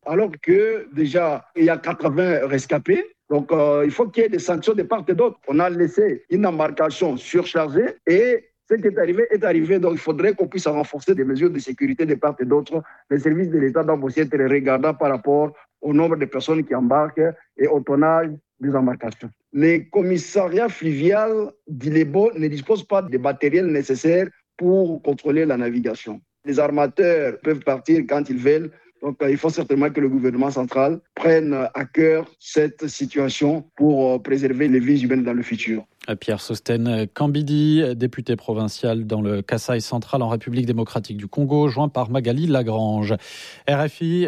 alors que déjà, il y a 80 rescapés. Donc, il faut qu'il y ait des sanctions de part et d'autre. On a laissé une embarcation surchargée et ce qui est arrivé. Donc, il faudrait qu'on puisse renforcer des mesures de sécurité de part et d'autre. Les services de l'État doivent aussi être regardants par rapport au nombre de personnes qui embarquent et au tonnage des embarcations. Les commissariats fluviaux d'Ilebo ne disposent pas des matériels nécessaires pour contrôler la navigation. Les armateurs peuvent partir quand ils veulent. Donc, il faut certainement que le gouvernement central prenne à cœur cette situation pour préserver les vies humaines dans le futur. Pierre Sostène Kambidi, député provincial dans le Kasaï central en République démocratique du Congo, joint par Magali Lagrange. RFI,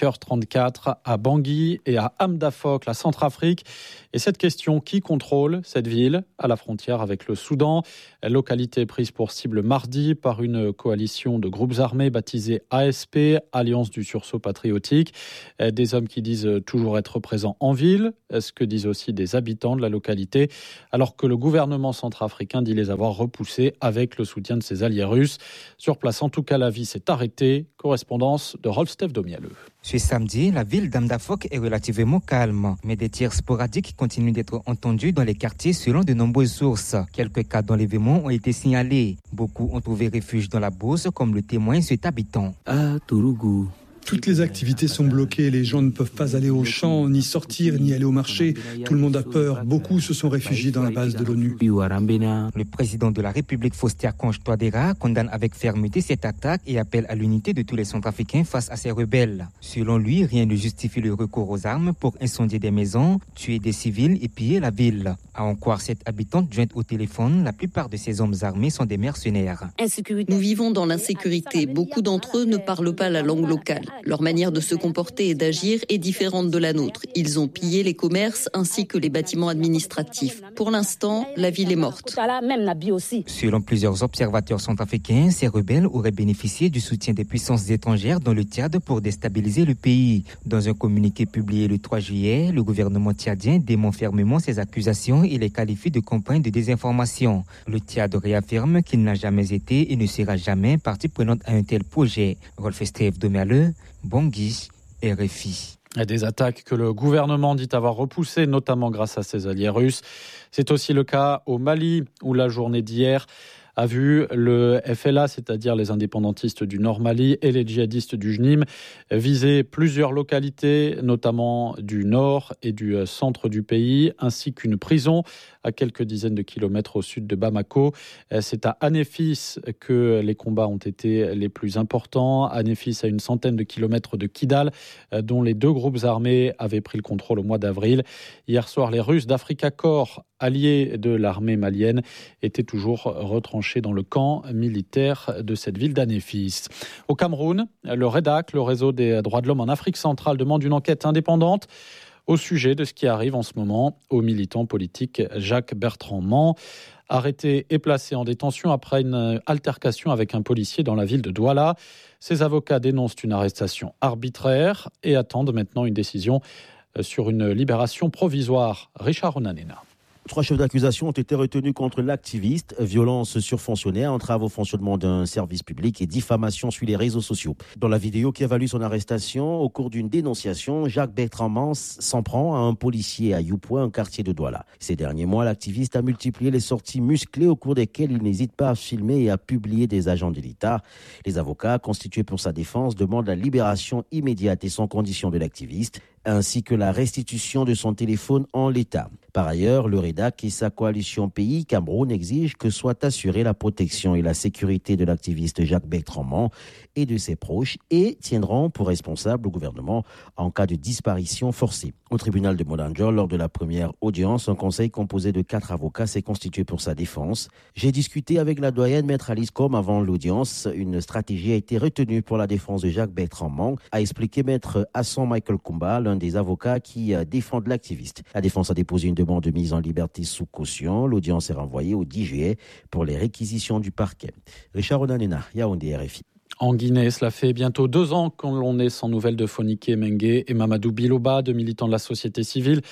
5h34 à Bangui et à Hamdafok, la Centrafrique. Et cette question, qui contrôle cette ville à la frontière avec le Soudan? Localité prise pour cible mardi par une coalition de groupes armés baptisée ASP, Alliance du sursaut patriotique. Des hommes qui disent toujours être présents en ville, ce que disent aussi des habitants de la localité, alors que le gouvernement centrafricain dit les avoir repoussés avec le soutien de ses alliés russes. Sur place, en tout cas, la vie s'est arrêtée. Correspondance de Rolf-Steph Domialeux. Ce samedi, la ville d'Hamdafok est relativement calme, mais des tirs sporadiques continuent d'être entendus dans les quartiers selon de nombreuses sources. Quelques cas d'enlèvement ont été signalés. Beaucoup ont trouvé refuge dans la bourse, comme le témoigne cet habitant. À Tourougou. Toutes les activités sont bloquées, les gens ne peuvent pas aller au champ, ni sortir, ni aller au marché. Tout le monde a peur, beaucoup se sont réfugiés dans la base de l'ONU. Le président de la République, Faustin Archange Touadéra, condamne avec fermeté cette attaque et appelle à l'unité de tous les Centrafricains face à ces rebelles. Selon lui, rien ne justifie le recours aux armes pour incendier des maisons, tuer des civils et piller la ville. À en croire cette habitante jointe au téléphone, la plupart de ces hommes armés sont des mercenaires. Nous vivons dans l'insécurité. Beaucoup d'entre eux ne parlent pas la langue locale. Leur manière de se comporter et d'agir est différente de la nôtre. Ils ont pillé les commerces ainsi que les bâtiments administratifs. Pour l'instant, la ville est morte. Selon plusieurs observateurs centrafricains, ces rebelles auraient bénéficié du soutien des puissances étrangères dans le Tchad pour déstabiliser le pays. Dans un communiqué publié le 3 juillet, le gouvernement tchadien dément fermement ces accusations et les qualifie de campagne de désinformation. Le Tchad réaffirme qu'il n'a jamais été et ne sera jamais partie prenante à un tel projet. Rolf-Steph Domialeux, Bangui, RFI. Des attaques que le gouvernement dit avoir repoussées, notamment grâce à ses alliés russes. C'est aussi le cas au Mali, où la journée d'hier a vu le FLA, c'est-à-dire les indépendantistes du Nord Mali et les djihadistes du JNIM, viser plusieurs localités, notamment du nord et du centre du pays, ainsi qu'une prison à quelques dizaines de kilomètres au sud de Bamako. C'est à Anéfis que les combats ont été les plus importants. Anéfis à une centaine de kilomètres de Kidal, dont les deux groupes armés avaient pris le contrôle au mois d'avril. Hier soir, les Russes d'Africa Corps, alliés de l'armée malienne, étaient toujours retranchés dans le camp militaire de cette ville d'Anéfis. Au Cameroun, le REDAC, le réseau des droits de l'homme en Afrique centrale, demande une enquête indépendante au sujet de ce qui arrive en ce moment au militant politique Jacques Bertrand-Mans, arrêté et placé en détention après une altercation avec un policier dans la ville de Douala. Ses avocats dénoncent une arrestation arbitraire et attendent maintenant une décision sur une libération provisoire. Richard Onanena. 3 chefs d'accusation ont été retenus contre l'activiste, violence sur fonctionnaire, entrave au fonctionnement d'un service public et diffamation sur les réseaux sociaux. Dans la vidéo qui a valu son arrestation, au cours d'une dénonciation, Jacques Bertrand-Mans s'en prend à un policier à Youpoint, un quartier de Douala. Ces derniers mois, l'activiste a multiplié les sorties musclées au cours desquelles il n'hésite pas à filmer et à publier des agents de l'État. Les avocats, constitués pour sa défense, demandent la libération immédiate et sans condition de l'activiste, ainsi que la restitution de son téléphone en l'état. Par ailleurs, le REDAC et sa coalition Pays Cameroun exigent que soit assurée la protection et la sécurité de l'activiste Jacques Bertrand-Mans et de ses proches et tiendront pour responsable le gouvernement en cas de disparition forcée. Au tribunal de Molanjol, lors de la première audience, un conseil composé de 4 avocats s'est constitué pour sa défense. J'ai discuté avec la doyenne Maître Alice Com avant l'audience. Une stratégie a été retenue pour la défense de Jacques Bertrand-Mans, a expliqué Maître Hassan Michael Kumba, l'un des avocats qui défendent l'activiste. La défense a déposé une demande de mise en liberté sous caution. L'audience est renvoyée au 10 juillet pour les réquisitions du parquet. Richard Onanena, Yaoundé, RFI. En Guinée, cela fait bientôt 2 ans qu'on l'on est sans nouvelles de Fonike Mengue et Mamadou Biloba, deux militants de la société civile,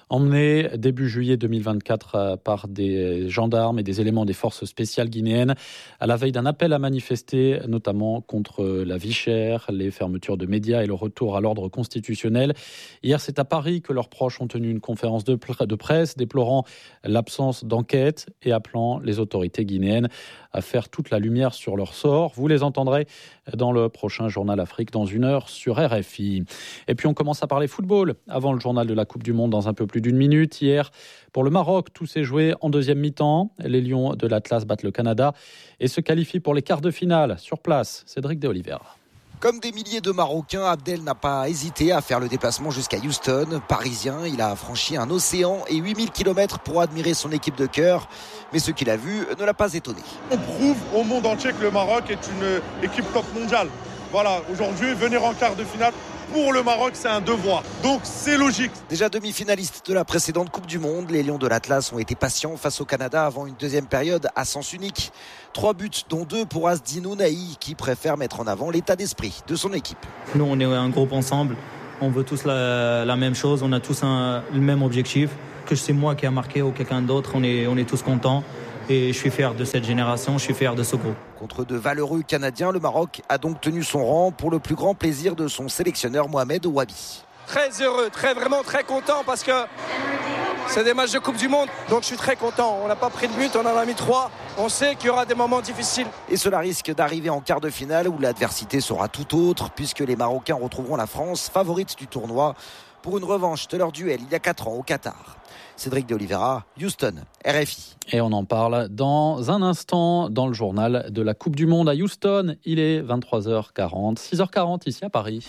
emmené début juillet 2024 par des gendarmes et des éléments des forces spéciales guinéennes à la veille d'un appel à manifester, notamment contre la vie chère, les fermetures de médias et le retour à l'ordre constitutionnel. Hier, c'est à Paris que leurs proches ont tenu une conférence de presse déplorant l'absence d'enquête et appelant les autorités guinéennes à faire toute la lumière sur leur sort. Vous les entendrez dans le prochain Journal Afrique dans 1 heure sur RFI. Et puis on commence à parler football avant le journal de la Coupe du Monde dans un peu plus d'1 minute. Hier, pour le Maroc, tout s'est joué en deuxième mi-temps. Les Lions de l'Atlas battent le Canada et se qualifient pour les quarts de finale. Sur place, Cédric de Oliveira. Comme des milliers de Marocains, Abdel n'a pas hésité à faire le déplacement jusqu'à Houston. Parisien, il a franchi un océan et 8000 km pour admirer son équipe de cœur. Mais ce qu'il a vu ne l'a pas étonné. On prouve au monde entier que le Maroc est une équipe top mondiale. Voilà, aujourd'hui, venir en quart de finale, pour le Maroc, c'est un devoir. Donc, c'est logique. Déjà demi-finaliste de la précédente Coupe du Monde, les Lions de l'Atlas ont été patients face au Canada avant une deuxième période à sens unique. 3 buts, dont 2 pour Asdin Ounahi, qui préfère mettre en avant l'état d'esprit de son équipe. Nous, on est un groupe ensemble. On veut tous la même chose. On a tous le même objectif. Que c'est moi qui a marqué ou quelqu'un d'autre, on est tous contents. Et je suis fier de cette génération, je suis fier de ce groupe. Contre de valeureux Canadiens, le Maroc a donc tenu son rang pour le plus grand plaisir de son sélectionneur Mohamed Ouabi. Très heureux, vraiment très content parce que c'est des matchs de Coupe du Monde, donc je suis très content. On n'a pas pris de but, on en a mis 3. On sait qu'il y aura des moments difficiles. Et cela risque d'arriver en quart de finale où l'adversité sera tout autre puisque les Marocains retrouveront la France, favorite du tournoi, pour une revanche de leur duel il y a 4 ans au Qatar. Cédric de Oliveira, Houston, RFI. Et on en parle dans un instant dans le journal de la Coupe du Monde à Houston. Il est 23h40, 6h40 ici à Paris.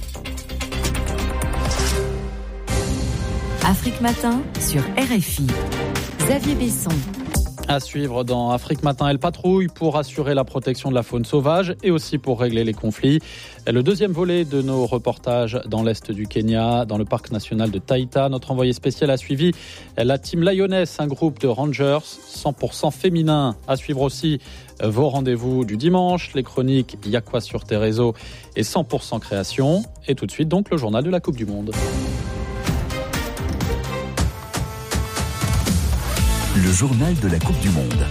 Afrique Matin sur RFI. Xavier Besson. À suivre dans Afrique Matin, elle patrouille pour assurer la protection de la faune sauvage et aussi pour régler les conflits. Le deuxième volet de nos reportages dans l'est du Kenya, dans le parc national de Taita. Notre envoyé spécial a suivi la Team Lioness, un groupe de rangers 100% féminin. À suivre aussi vos rendez-vous du dimanche, les chroniques Y'a quoi sur tes réseaux et 100% création. Et tout de suite donc le journal de la Coupe du Monde. Le journal de la Coupe du Monde.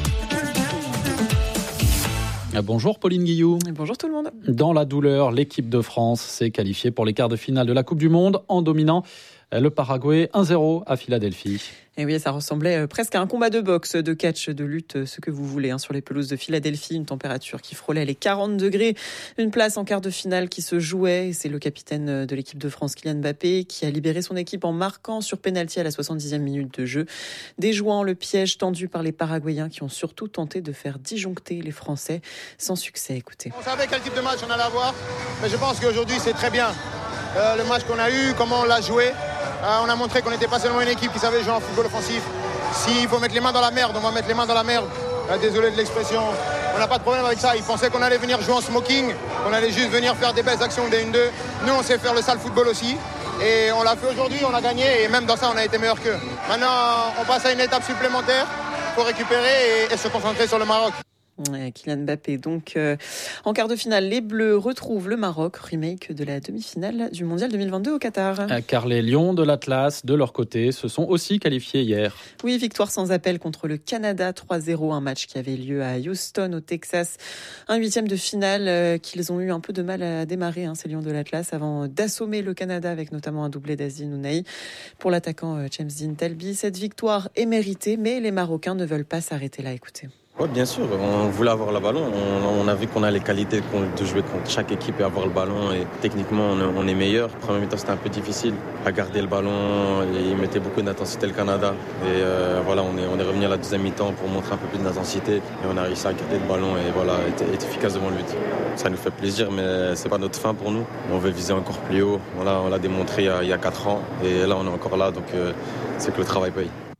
Bonjour Pauline Guillou. Bonjour tout le monde. Dans la douleur, l'équipe de France s'est qualifiée pour les quarts de finale de la Coupe du Monde en dominant le Paraguay 1-0 à Philadelphie. Et oui, ça ressemblait presque à un combat de boxe, de catch, de lutte, ce que vous voulez, sur les pelouses de Philadelphie. Une température qui frôlait les 40 degrés. Une place en quart de finale qui se jouait. Et c'est le capitaine de l'équipe de France, Kylian Mbappé, qui a libéré son équipe en marquant sur pénalty à la 70e minute de jeu, déjouant le piège tendu par les Paraguayens qui ont surtout tenté de faire disjoncter les Français sans succès. Écoutez. On savait quel type de match on allait avoir, mais je pense qu'aujourd'hui c'est très bien. Le match qu'on a eu, comment on l'a joué. On a montré qu'on n'était pas seulement une équipe qui savait jouer en football offensif. S'il faut mettre les mains dans la merde, on va mettre les mains dans la merde. Désolé de l'expression. On n'a pas de problème avec ça. Ils pensaient qu'on allait venir jouer en smoking, qu'on allait juste venir faire des belles actions des 1-2. Nous, on sait faire le sale football aussi. Et on l'a fait aujourd'hui, on a gagné. Et même dans ça, on a été meilleur qu'eux. Maintenant, on passe à une étape supplémentaire pour récupérer et se concentrer sur le Maroc. Kylian Mbappé, donc en quart de finale, les Bleus retrouvent le Maroc, remake de la demi-finale du Mondial 2022 au Qatar. Car les Lions de l'Atlas, de leur côté, se sont aussi qualifiés hier. Oui, victoire sans appel contre le Canada 3-0, un match qui avait lieu à Houston au Texas. Un 8e de finale qu'ils ont eu un peu de mal à démarrer, ces Lions de l'Atlas, avant d'assommer le Canada avec notamment un doublé d'Asdin Ounahi. Pour l'attaquant James Dean Talby, cette victoire est méritée, mais les Marocains ne veulent pas s'arrêter là. Écoutez. Oui, bien sûr, on voulait avoir le ballon. On a vu qu'on a les qualités de jouer contre chaque équipe et avoir le ballon. Et techniquement, on est meilleur. Premier mi-temps, c'était un peu difficile à garder le ballon. Et ils mettaient beaucoup d'intensité, le Canada. Et voilà, on est revenu à la deuxième mi-temps pour montrer un peu plus d'intensité. Et on a réussi à garder le ballon et voilà, être efficace devant le but. Ça nous fait plaisir, mais c'est pas notre fin pour nous. On veut viser encore plus haut. Voilà, on l'a démontré il y a 4 ans. Et là, on est encore là, donc c'est que le travail paye.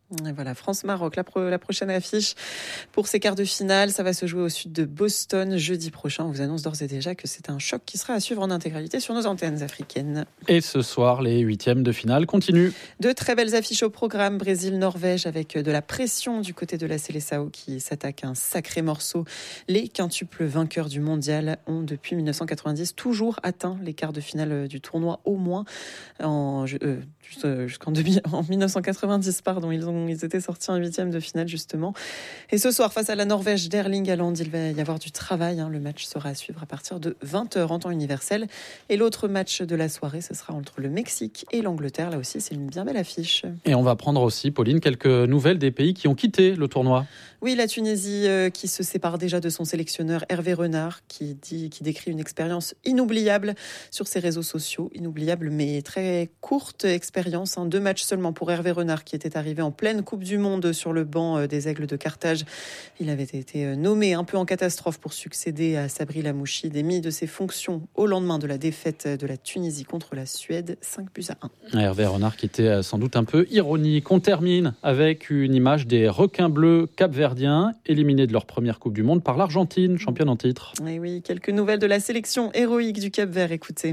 Et voilà, France-Maroc, la prochaine affiche pour ces quarts de finale. Ça va se jouer au sud de Boston jeudi prochain. On vous annonce d'ores et déjà que c'est un choc qui sera à suivre en intégralité sur nos antennes africaines. Et ce soir, les huitièmes de finale continuent. De très belles affiches au programme. Brésil-Norvège avec de la pression du côté de la Seleção qui s'attaque à un sacré morceau. Les quintuples vainqueurs du mondial ont depuis 1990 toujours atteint les quarts de finale du tournoi au moins jusqu'en 1990, pardon. Ils étaient sortis en huitième de finale, justement. Et ce soir, face à la Norvège d'Erling Haaland, il va y avoir du travail. Le match sera à suivre à partir de 20h en temps universel. Et l'autre match de la soirée, ce sera entre le Mexique et l'Angleterre. Là aussi, c'est une bien belle affiche. Et on va prendre aussi, Pauline, quelques nouvelles des pays qui ont quitté le tournoi. Oui, la Tunisie qui se sépare déjà de son sélectionneur Hervé Renard, qui décrit une expérience inoubliable sur ses réseaux sociaux. Inoubliable, mais très courte expérience. 2 matchs seulement pour Hervé Renard, qui était arrivé en pleine Coupe du Monde sur le banc des Aigles de Carthage. Il avait été nommé un peu en catastrophe pour succéder à Sabri Lamouchi, démis de ses fonctions au lendemain de la défaite de la Tunisie contre la Suède, 5-1. Hervé Renard qui était sans doute un peu ironique. On termine avec une image des requins bleus capverdiens, éliminés de leur première Coupe du Monde par l'Argentine, championne en titre. Et oui, quelques nouvelles de la sélection héroïque du Cap-Vert, écoutez.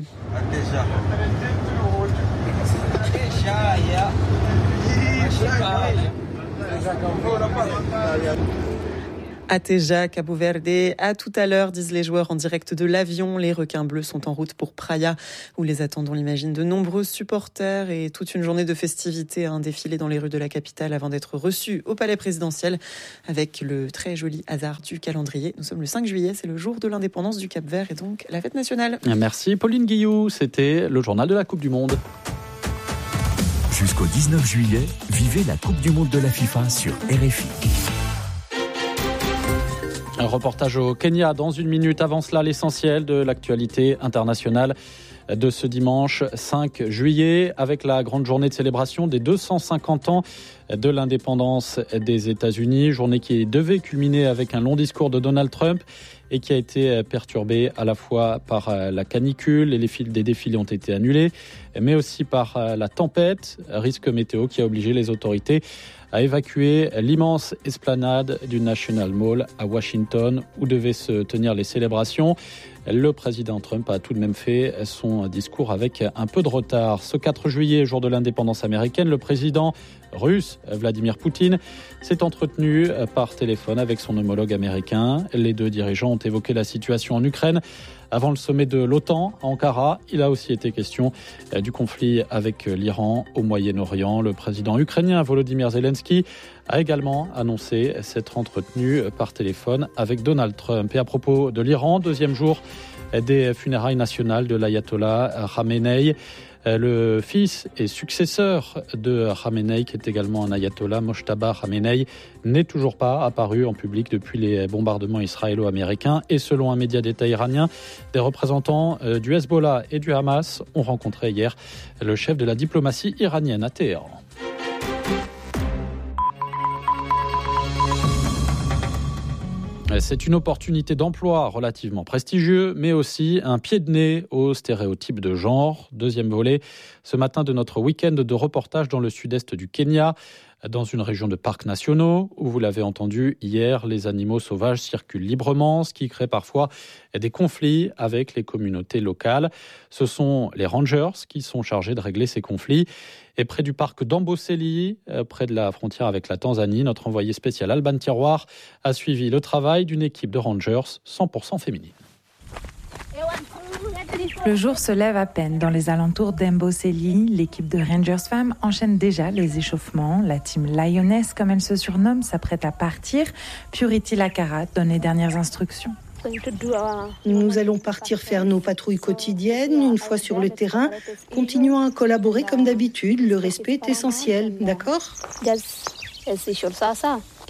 Ateja, Cabo Verde, à tout à l'heure, disent les joueurs en direct de l'avion. Les requins bleus sont en route pour Praia, où les attendent, on l'imagine, de nombreux supporters et toute une journée de festivités, un défilé dans les rues de la capitale avant d'être reçus au palais présidentiel avec le très joli hasard du calendrier. Nous sommes le 5 juillet, c'est le jour de l'indépendance du Cap-Vert et donc la fête nationale. Merci Pauline Guillou, c'était le journal de la Coupe du Monde. Jusqu'au 19 juillet, vivez la Coupe du Monde de la FIFA sur RFI. Un reportage au Kenya dans une minute. Avant cela, l'essentiel de l'actualité internationale de ce dimanche 5 juillet avec la grande journée de célébration des 250 ans de l'indépendance des États-Unis. Journée qui devait culminer avec un long discours de Donald Trump et qui a été perturbée à la fois par la canicule, des défilés ont été annulés, mais aussi par la tempête, risque météo qui a obligé les autorités à évacuer l'immense esplanade du National Mall à Washington où devaient se tenir les célébrations. Le président Trump a tout de même fait son discours avec un peu de retard. Ce 4 juillet, jour de l'indépendance américaine, le président russe Vladimir Poutine s'est entretenu par téléphone avec son homologue américain. Les deux dirigeants ont évoqué la situation en Ukraine. Avant le sommet de l'OTAN à Ankara, il a aussi été question du conflit avec l'Iran au Moyen-Orient. Le président ukrainien Volodymyr Zelensky a également annoncé s'être entretenu par téléphone avec Donald Trump. Et à propos de l'Iran, deuxième jour des funérailles nationales de l'ayatollah Khamenei. Le fils et successeur de Khamenei, qui est également un ayatollah, Mojtaba Khamenei, n'est toujours pas apparu en public depuis les bombardements israélo-américains. Et selon un média d'État iranien, des représentants du Hezbollah et du Hamas ont rencontré hier le chef de la diplomatie iranienne à Téhéran. C'est une opportunité d'emploi relativement prestigieux, mais aussi un pied de nez aux stéréotypes de genre. Deuxième volet, ce matin de notre week-end de reportage dans le sud-est du Kenya, dans une région de parcs nationaux, où vous l'avez entendu hier, les animaux sauvages circulent librement, ce qui crée parfois des conflits avec les communautés locales. Ce sont les rangers qui sont chargés de régler ces conflits. Et près du parc d'Amboseli, près de la frontière avec la Tanzanie, notre envoyé spécial Alban Tiroir a suivi le travail d'une équipe de rangers 100% féminine. Le jour se lève à peine dans les alentours d'Amboseli. L'équipe de Rangers Femmes enchaîne déjà les échauffements. La team Lioness, comme elle se surnomme, s'apprête à partir. Purity Lakara donne les dernières instructions. Nous allons partir faire nos patrouilles quotidiennes. Une fois sur le terrain, continuons à collaborer comme d'habitude. Le respect est essentiel, d'accord ?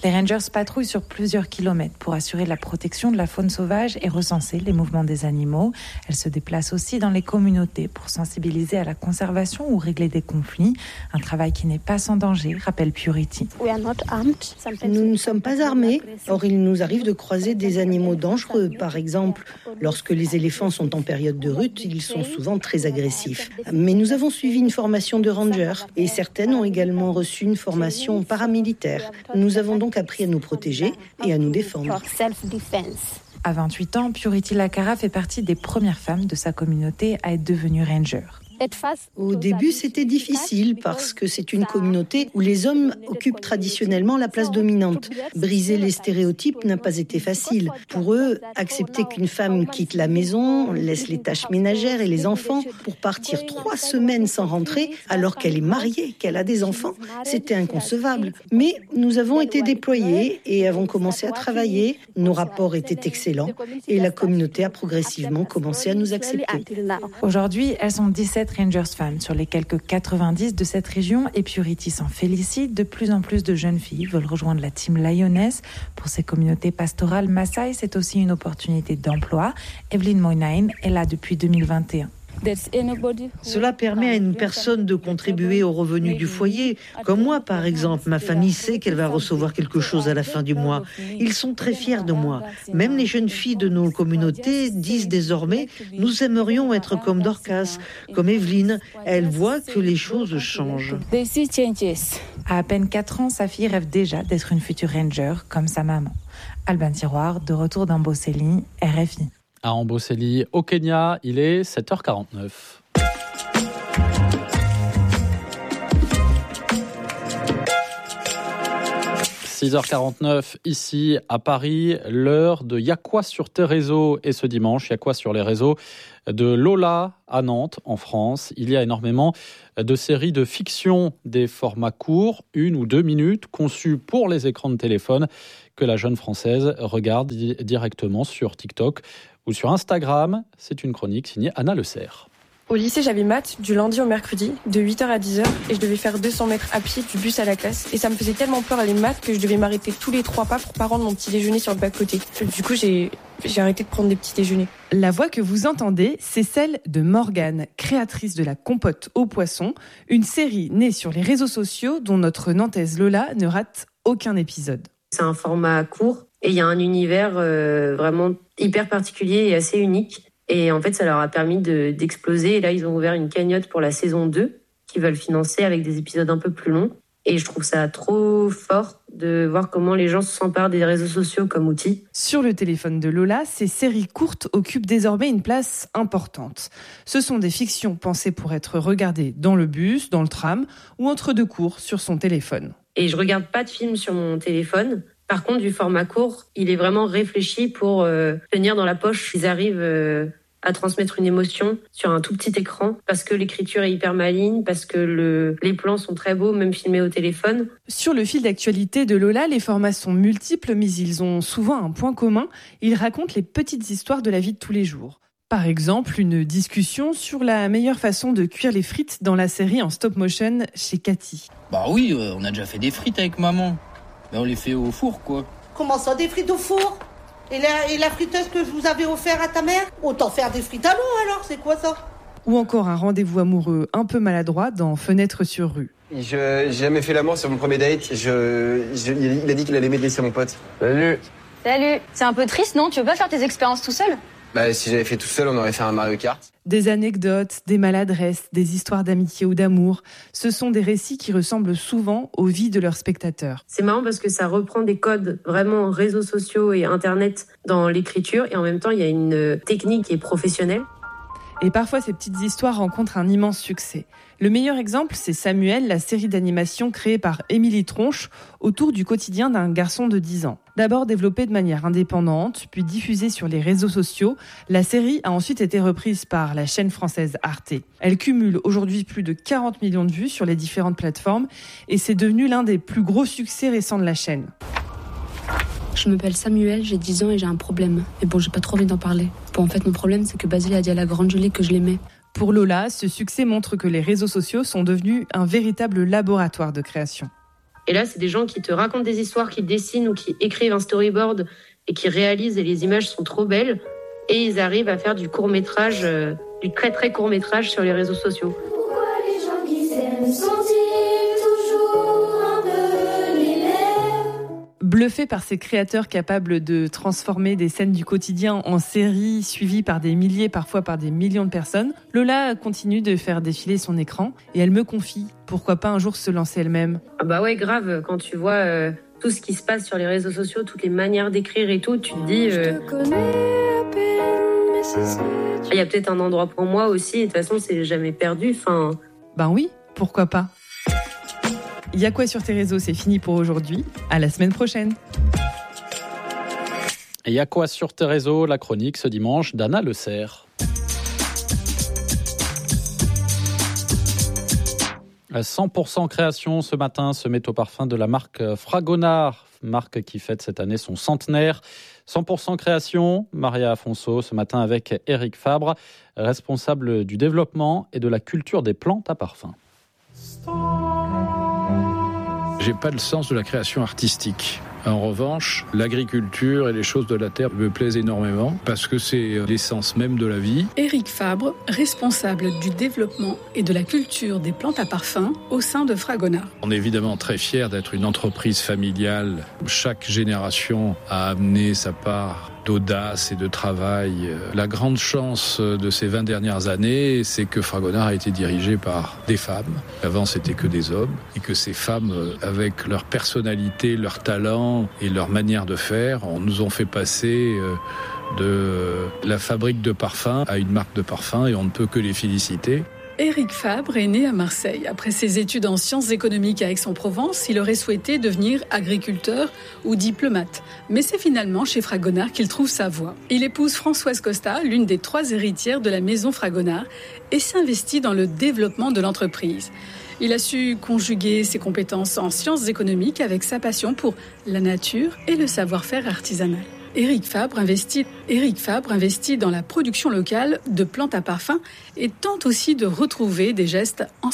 Les Rangers patrouillent sur plusieurs kilomètres pour assurer la protection de la faune sauvage et recenser les mouvements des animaux. Elles se déplacent aussi dans les communautés pour sensibiliser à la conservation ou régler des conflits. Un travail qui n'est pas sans danger, rappelle Purity. Nous ne sommes pas armés. Or, il nous arrive de croiser des animaux dangereux. Par exemple, lorsque les éléphants sont en période de rut, ils sont souvent très agressifs. Mais nous avons suivi une formation de rangers et certaines ont également reçu une formation paramilitaire. Nous avons donc appris à nous protéger et à nous défendre. À 28 ans, Purity Lakara fait partie des premières femmes de sa communauté à être devenue ranger. Au début, c'était difficile parce que c'est une communauté où les hommes occupent traditionnellement la place dominante. Briser les stéréotypes n'a pas été facile. Pour eux, accepter qu'une femme quitte la maison, laisse les tâches ménagères et les enfants pour partir 3 semaines sans rentrer alors qu'elle est mariée, qu'elle a des enfants, c'était inconcevable. Mais nous avons été déployés et avons commencé à travailler. Nos rapports étaient excellents et la communauté a progressivement commencé à nous accepter. Aujourd'hui, elles sont 17 Rangers femmes sur les quelques 90 de cette région et Purity s'en félicite. De plus en plus de jeunes filles veulent rejoindre la team Lioness. Pour ces communautés pastorales Maasai, c'est aussi une opportunité d'emploi. Evelyn Moynihan est là depuis 2021. Cela permet à une personne de contribuer aux revenus du foyer. Comme moi, par exemple, ma famille sait qu'elle va recevoir quelque chose à la fin du mois. Ils sont très fiers de moi. Même les jeunes filles de nos communautés disent désormais « Nous aimerions être comme Dorcas, comme Evelyne ». Elle voit que les choses changent. À peine 4 ans, sa fille rêve déjà d'être une future ranger comme sa maman. Alban Tiroir, de retour d'Amboseli, RFI. À Amboseli, au Kenya, il est 7h49. « 6h49 ici à Paris, l'heure de Y'a quoi sur tes réseaux ?» et ce dimanche, Y'a quoi sur les réseaux de Lola à Nantes, en France. Il y a énormément de séries de fiction, des formats courts, 1 ou 2 minutes, conçus pour les écrans de téléphone, que la jeune Française regarde directement sur TikTok ou sur Instagram. C'est une chronique signée Anna Le Serre. Au lycée, j'avais maths du lundi au mercredi, de 8h à 10h, et je devais faire 200 mètres à pied du bus à la classe. Et ça me faisait tellement peur les maths que je devais m'arrêter tous les 3 pas pour pas rendre mon petit déjeuner sur le bas-côté. Du coup, j'ai arrêté de prendre des petits déjeuners. La voix que vous entendez, c'est celle de Morgane, créatrice de La Compote aux poissons, une série née sur les réseaux sociaux dont notre Nantaise Lola ne rate aucun épisode. C'est un format court et il y a un univers vraiment hyper particulier et assez unique. Et en fait, ça leur a permis d'exploser. Et là, ils ont ouvert une cagnotte pour la saison 2 qu'ils veulent financer avec des épisodes un peu plus longs. Et je trouve ça trop fort de voir comment les gens s'emparent des réseaux sociaux comme outil. Sur le téléphone de Lola, ces séries courtes occupent désormais une place importante. Ce sont des fictions pensées pour être regardées dans le bus, dans le tram ou entre 2 cours sur son téléphone. Et je regarde pas de films sur mon téléphone. Par contre, du format court, il est vraiment réfléchi pour tenir dans la poche. Ils arrivent à transmettre une émotion sur un tout petit écran parce que l'écriture est hyper maligne, parce que les plans sont très beaux, même filmés au téléphone. Sur le fil d'actualité de Lola, les formats sont multiples, mais ils ont souvent un point commun. Ils racontent les petites histoires de la vie de tous les jours. Par exemple, une discussion sur la meilleure façon de cuire les frites dans la série en stop motion chez Cathy. Bah oui, on a déjà fait des frites avec maman. Ben on les fait au four, quoi. Comment ça, des frites au four ? Et la friteuse que je vous avais offert à ta mère ? Autant faire des frites à l'eau, alors, c'est quoi ça ? Ou encore un rendez-vous amoureux un peu maladroit dans Fenêtre sur rue. J'ai jamais fait l'amour sur mon premier date. Il a dit qu'il allait m'aider, c'est mon pote. Salut. Salut. C'est un peu triste, non ? Tu veux pas faire tes expériences tout seul ? Bah, si j'avais fait tout seul, on aurait fait un Mario Kart. Des anecdotes, des maladresses, des histoires d'amitié ou d'amour. Ce sont des récits qui ressemblent souvent aux vies de leurs spectateurs. C'est marrant parce que ça reprend des codes vraiment réseaux sociaux et Internet dans l'écriture. Et en même temps, il y a une technique qui est professionnelle. Et parfois, ces petites histoires rencontrent un immense succès. Le meilleur exemple, c'est Samuel, la série d'animation créée par Émilie Tronche autour du quotidien d'un garçon de 10 ans. D'abord développée de manière indépendante, puis diffusée sur les réseaux sociaux, la série a ensuite été reprise par la chaîne française Arte. Elle cumule aujourd'hui plus de 40 millions de vues sur les différentes plateformes et c'est devenu l'un des plus gros succès récents de la chaîne. Je m'appelle Samuel, j'ai 10 ans et j'ai un problème. Mais bon, j'ai pas trop envie d'en parler. Bon, en fait, mon problème, c'est que Basile a dit à la grande Julie que je l'aimais. Pour Lola, ce succès montre que les réseaux sociaux sont devenus un véritable laboratoire de création. Et là, c'est des gens qui te racontent des histoires, qui dessinent ou qui écrivent un storyboard et qui réalisent, et les images sont trop belles. Et ils arrivent à faire du court-métrage, du très très court-métrage sur les réseaux sociaux. Pourquoi les gens qui s'aiment sont-ils toujours un peu les mêmes ? Bluffé par ces créateurs capables de transformer des scènes du quotidien en séries suivies par des milliers, parfois par des millions de personnes, Lola continue de faire défiler son écran et elle me confie, pourquoi pas un jour se lancer elle-même. Ah bah ouais, grave, quand tu vois tout ce qui se passe sur les réseaux sociaux, toutes les manières d'écrire et tout, tu te dis... Il y a peut-être un endroit pour moi aussi, et de toute façon, c'est jamais perdu. Ben oui, pourquoi pas. Il y a quoi sur tes réseaux, c'est fini pour aujourd'hui. À la semaine prochaine. Il y a quoi sur tes réseaux, la chronique ce dimanche d'Anna Le Cerf. 100% création ce matin se met au parfum de la marque Fragonard, marque qui fête cette année son centenaire. 100% création, Maria Afonso ce matin avec Eric Fabre, responsable du développement et de la culture des plantes à parfum. J'ai pas le sens de la création artistique. En revanche, l'agriculture et les choses de la terre me plaisent énormément parce que c'est l'essence même de la vie. Eric Fabre, responsable du développement et de la culture des plantes à parfum au sein de Fragonard. On est évidemment très fiers d'être une entreprise familiale. Chaque génération a amené sa part d'audace et de travail. La grande chance de ces 20 dernières années, c'est que Fragonard a été dirigé par des femmes. Avant, c'était que des hommes. Et que ces femmes, avec leur personnalité, leur talent et leur manière de faire, nous ont fait passer de la fabrique de parfums à une marque de parfums et on ne peut que les féliciter. Eric Fabre est né à Marseille. Après ses études en sciences économiques à Aix-en-Provence, il aurait souhaité devenir agriculteur ou diplomate. Mais c'est finalement chez Fragonard qu'il trouve sa voie. Il épouse Françoise Costa, l'une des 3 héritières de la maison Fragonard, et s'investit dans le développement de l'entreprise. Il a su conjuguer ses compétences en sciences économiques avec sa passion pour la nature et le savoir-faire artisanal. Eric Fabre investit dans la production locale de plantes à parfum et tente aussi de retrouver des gestes anciens.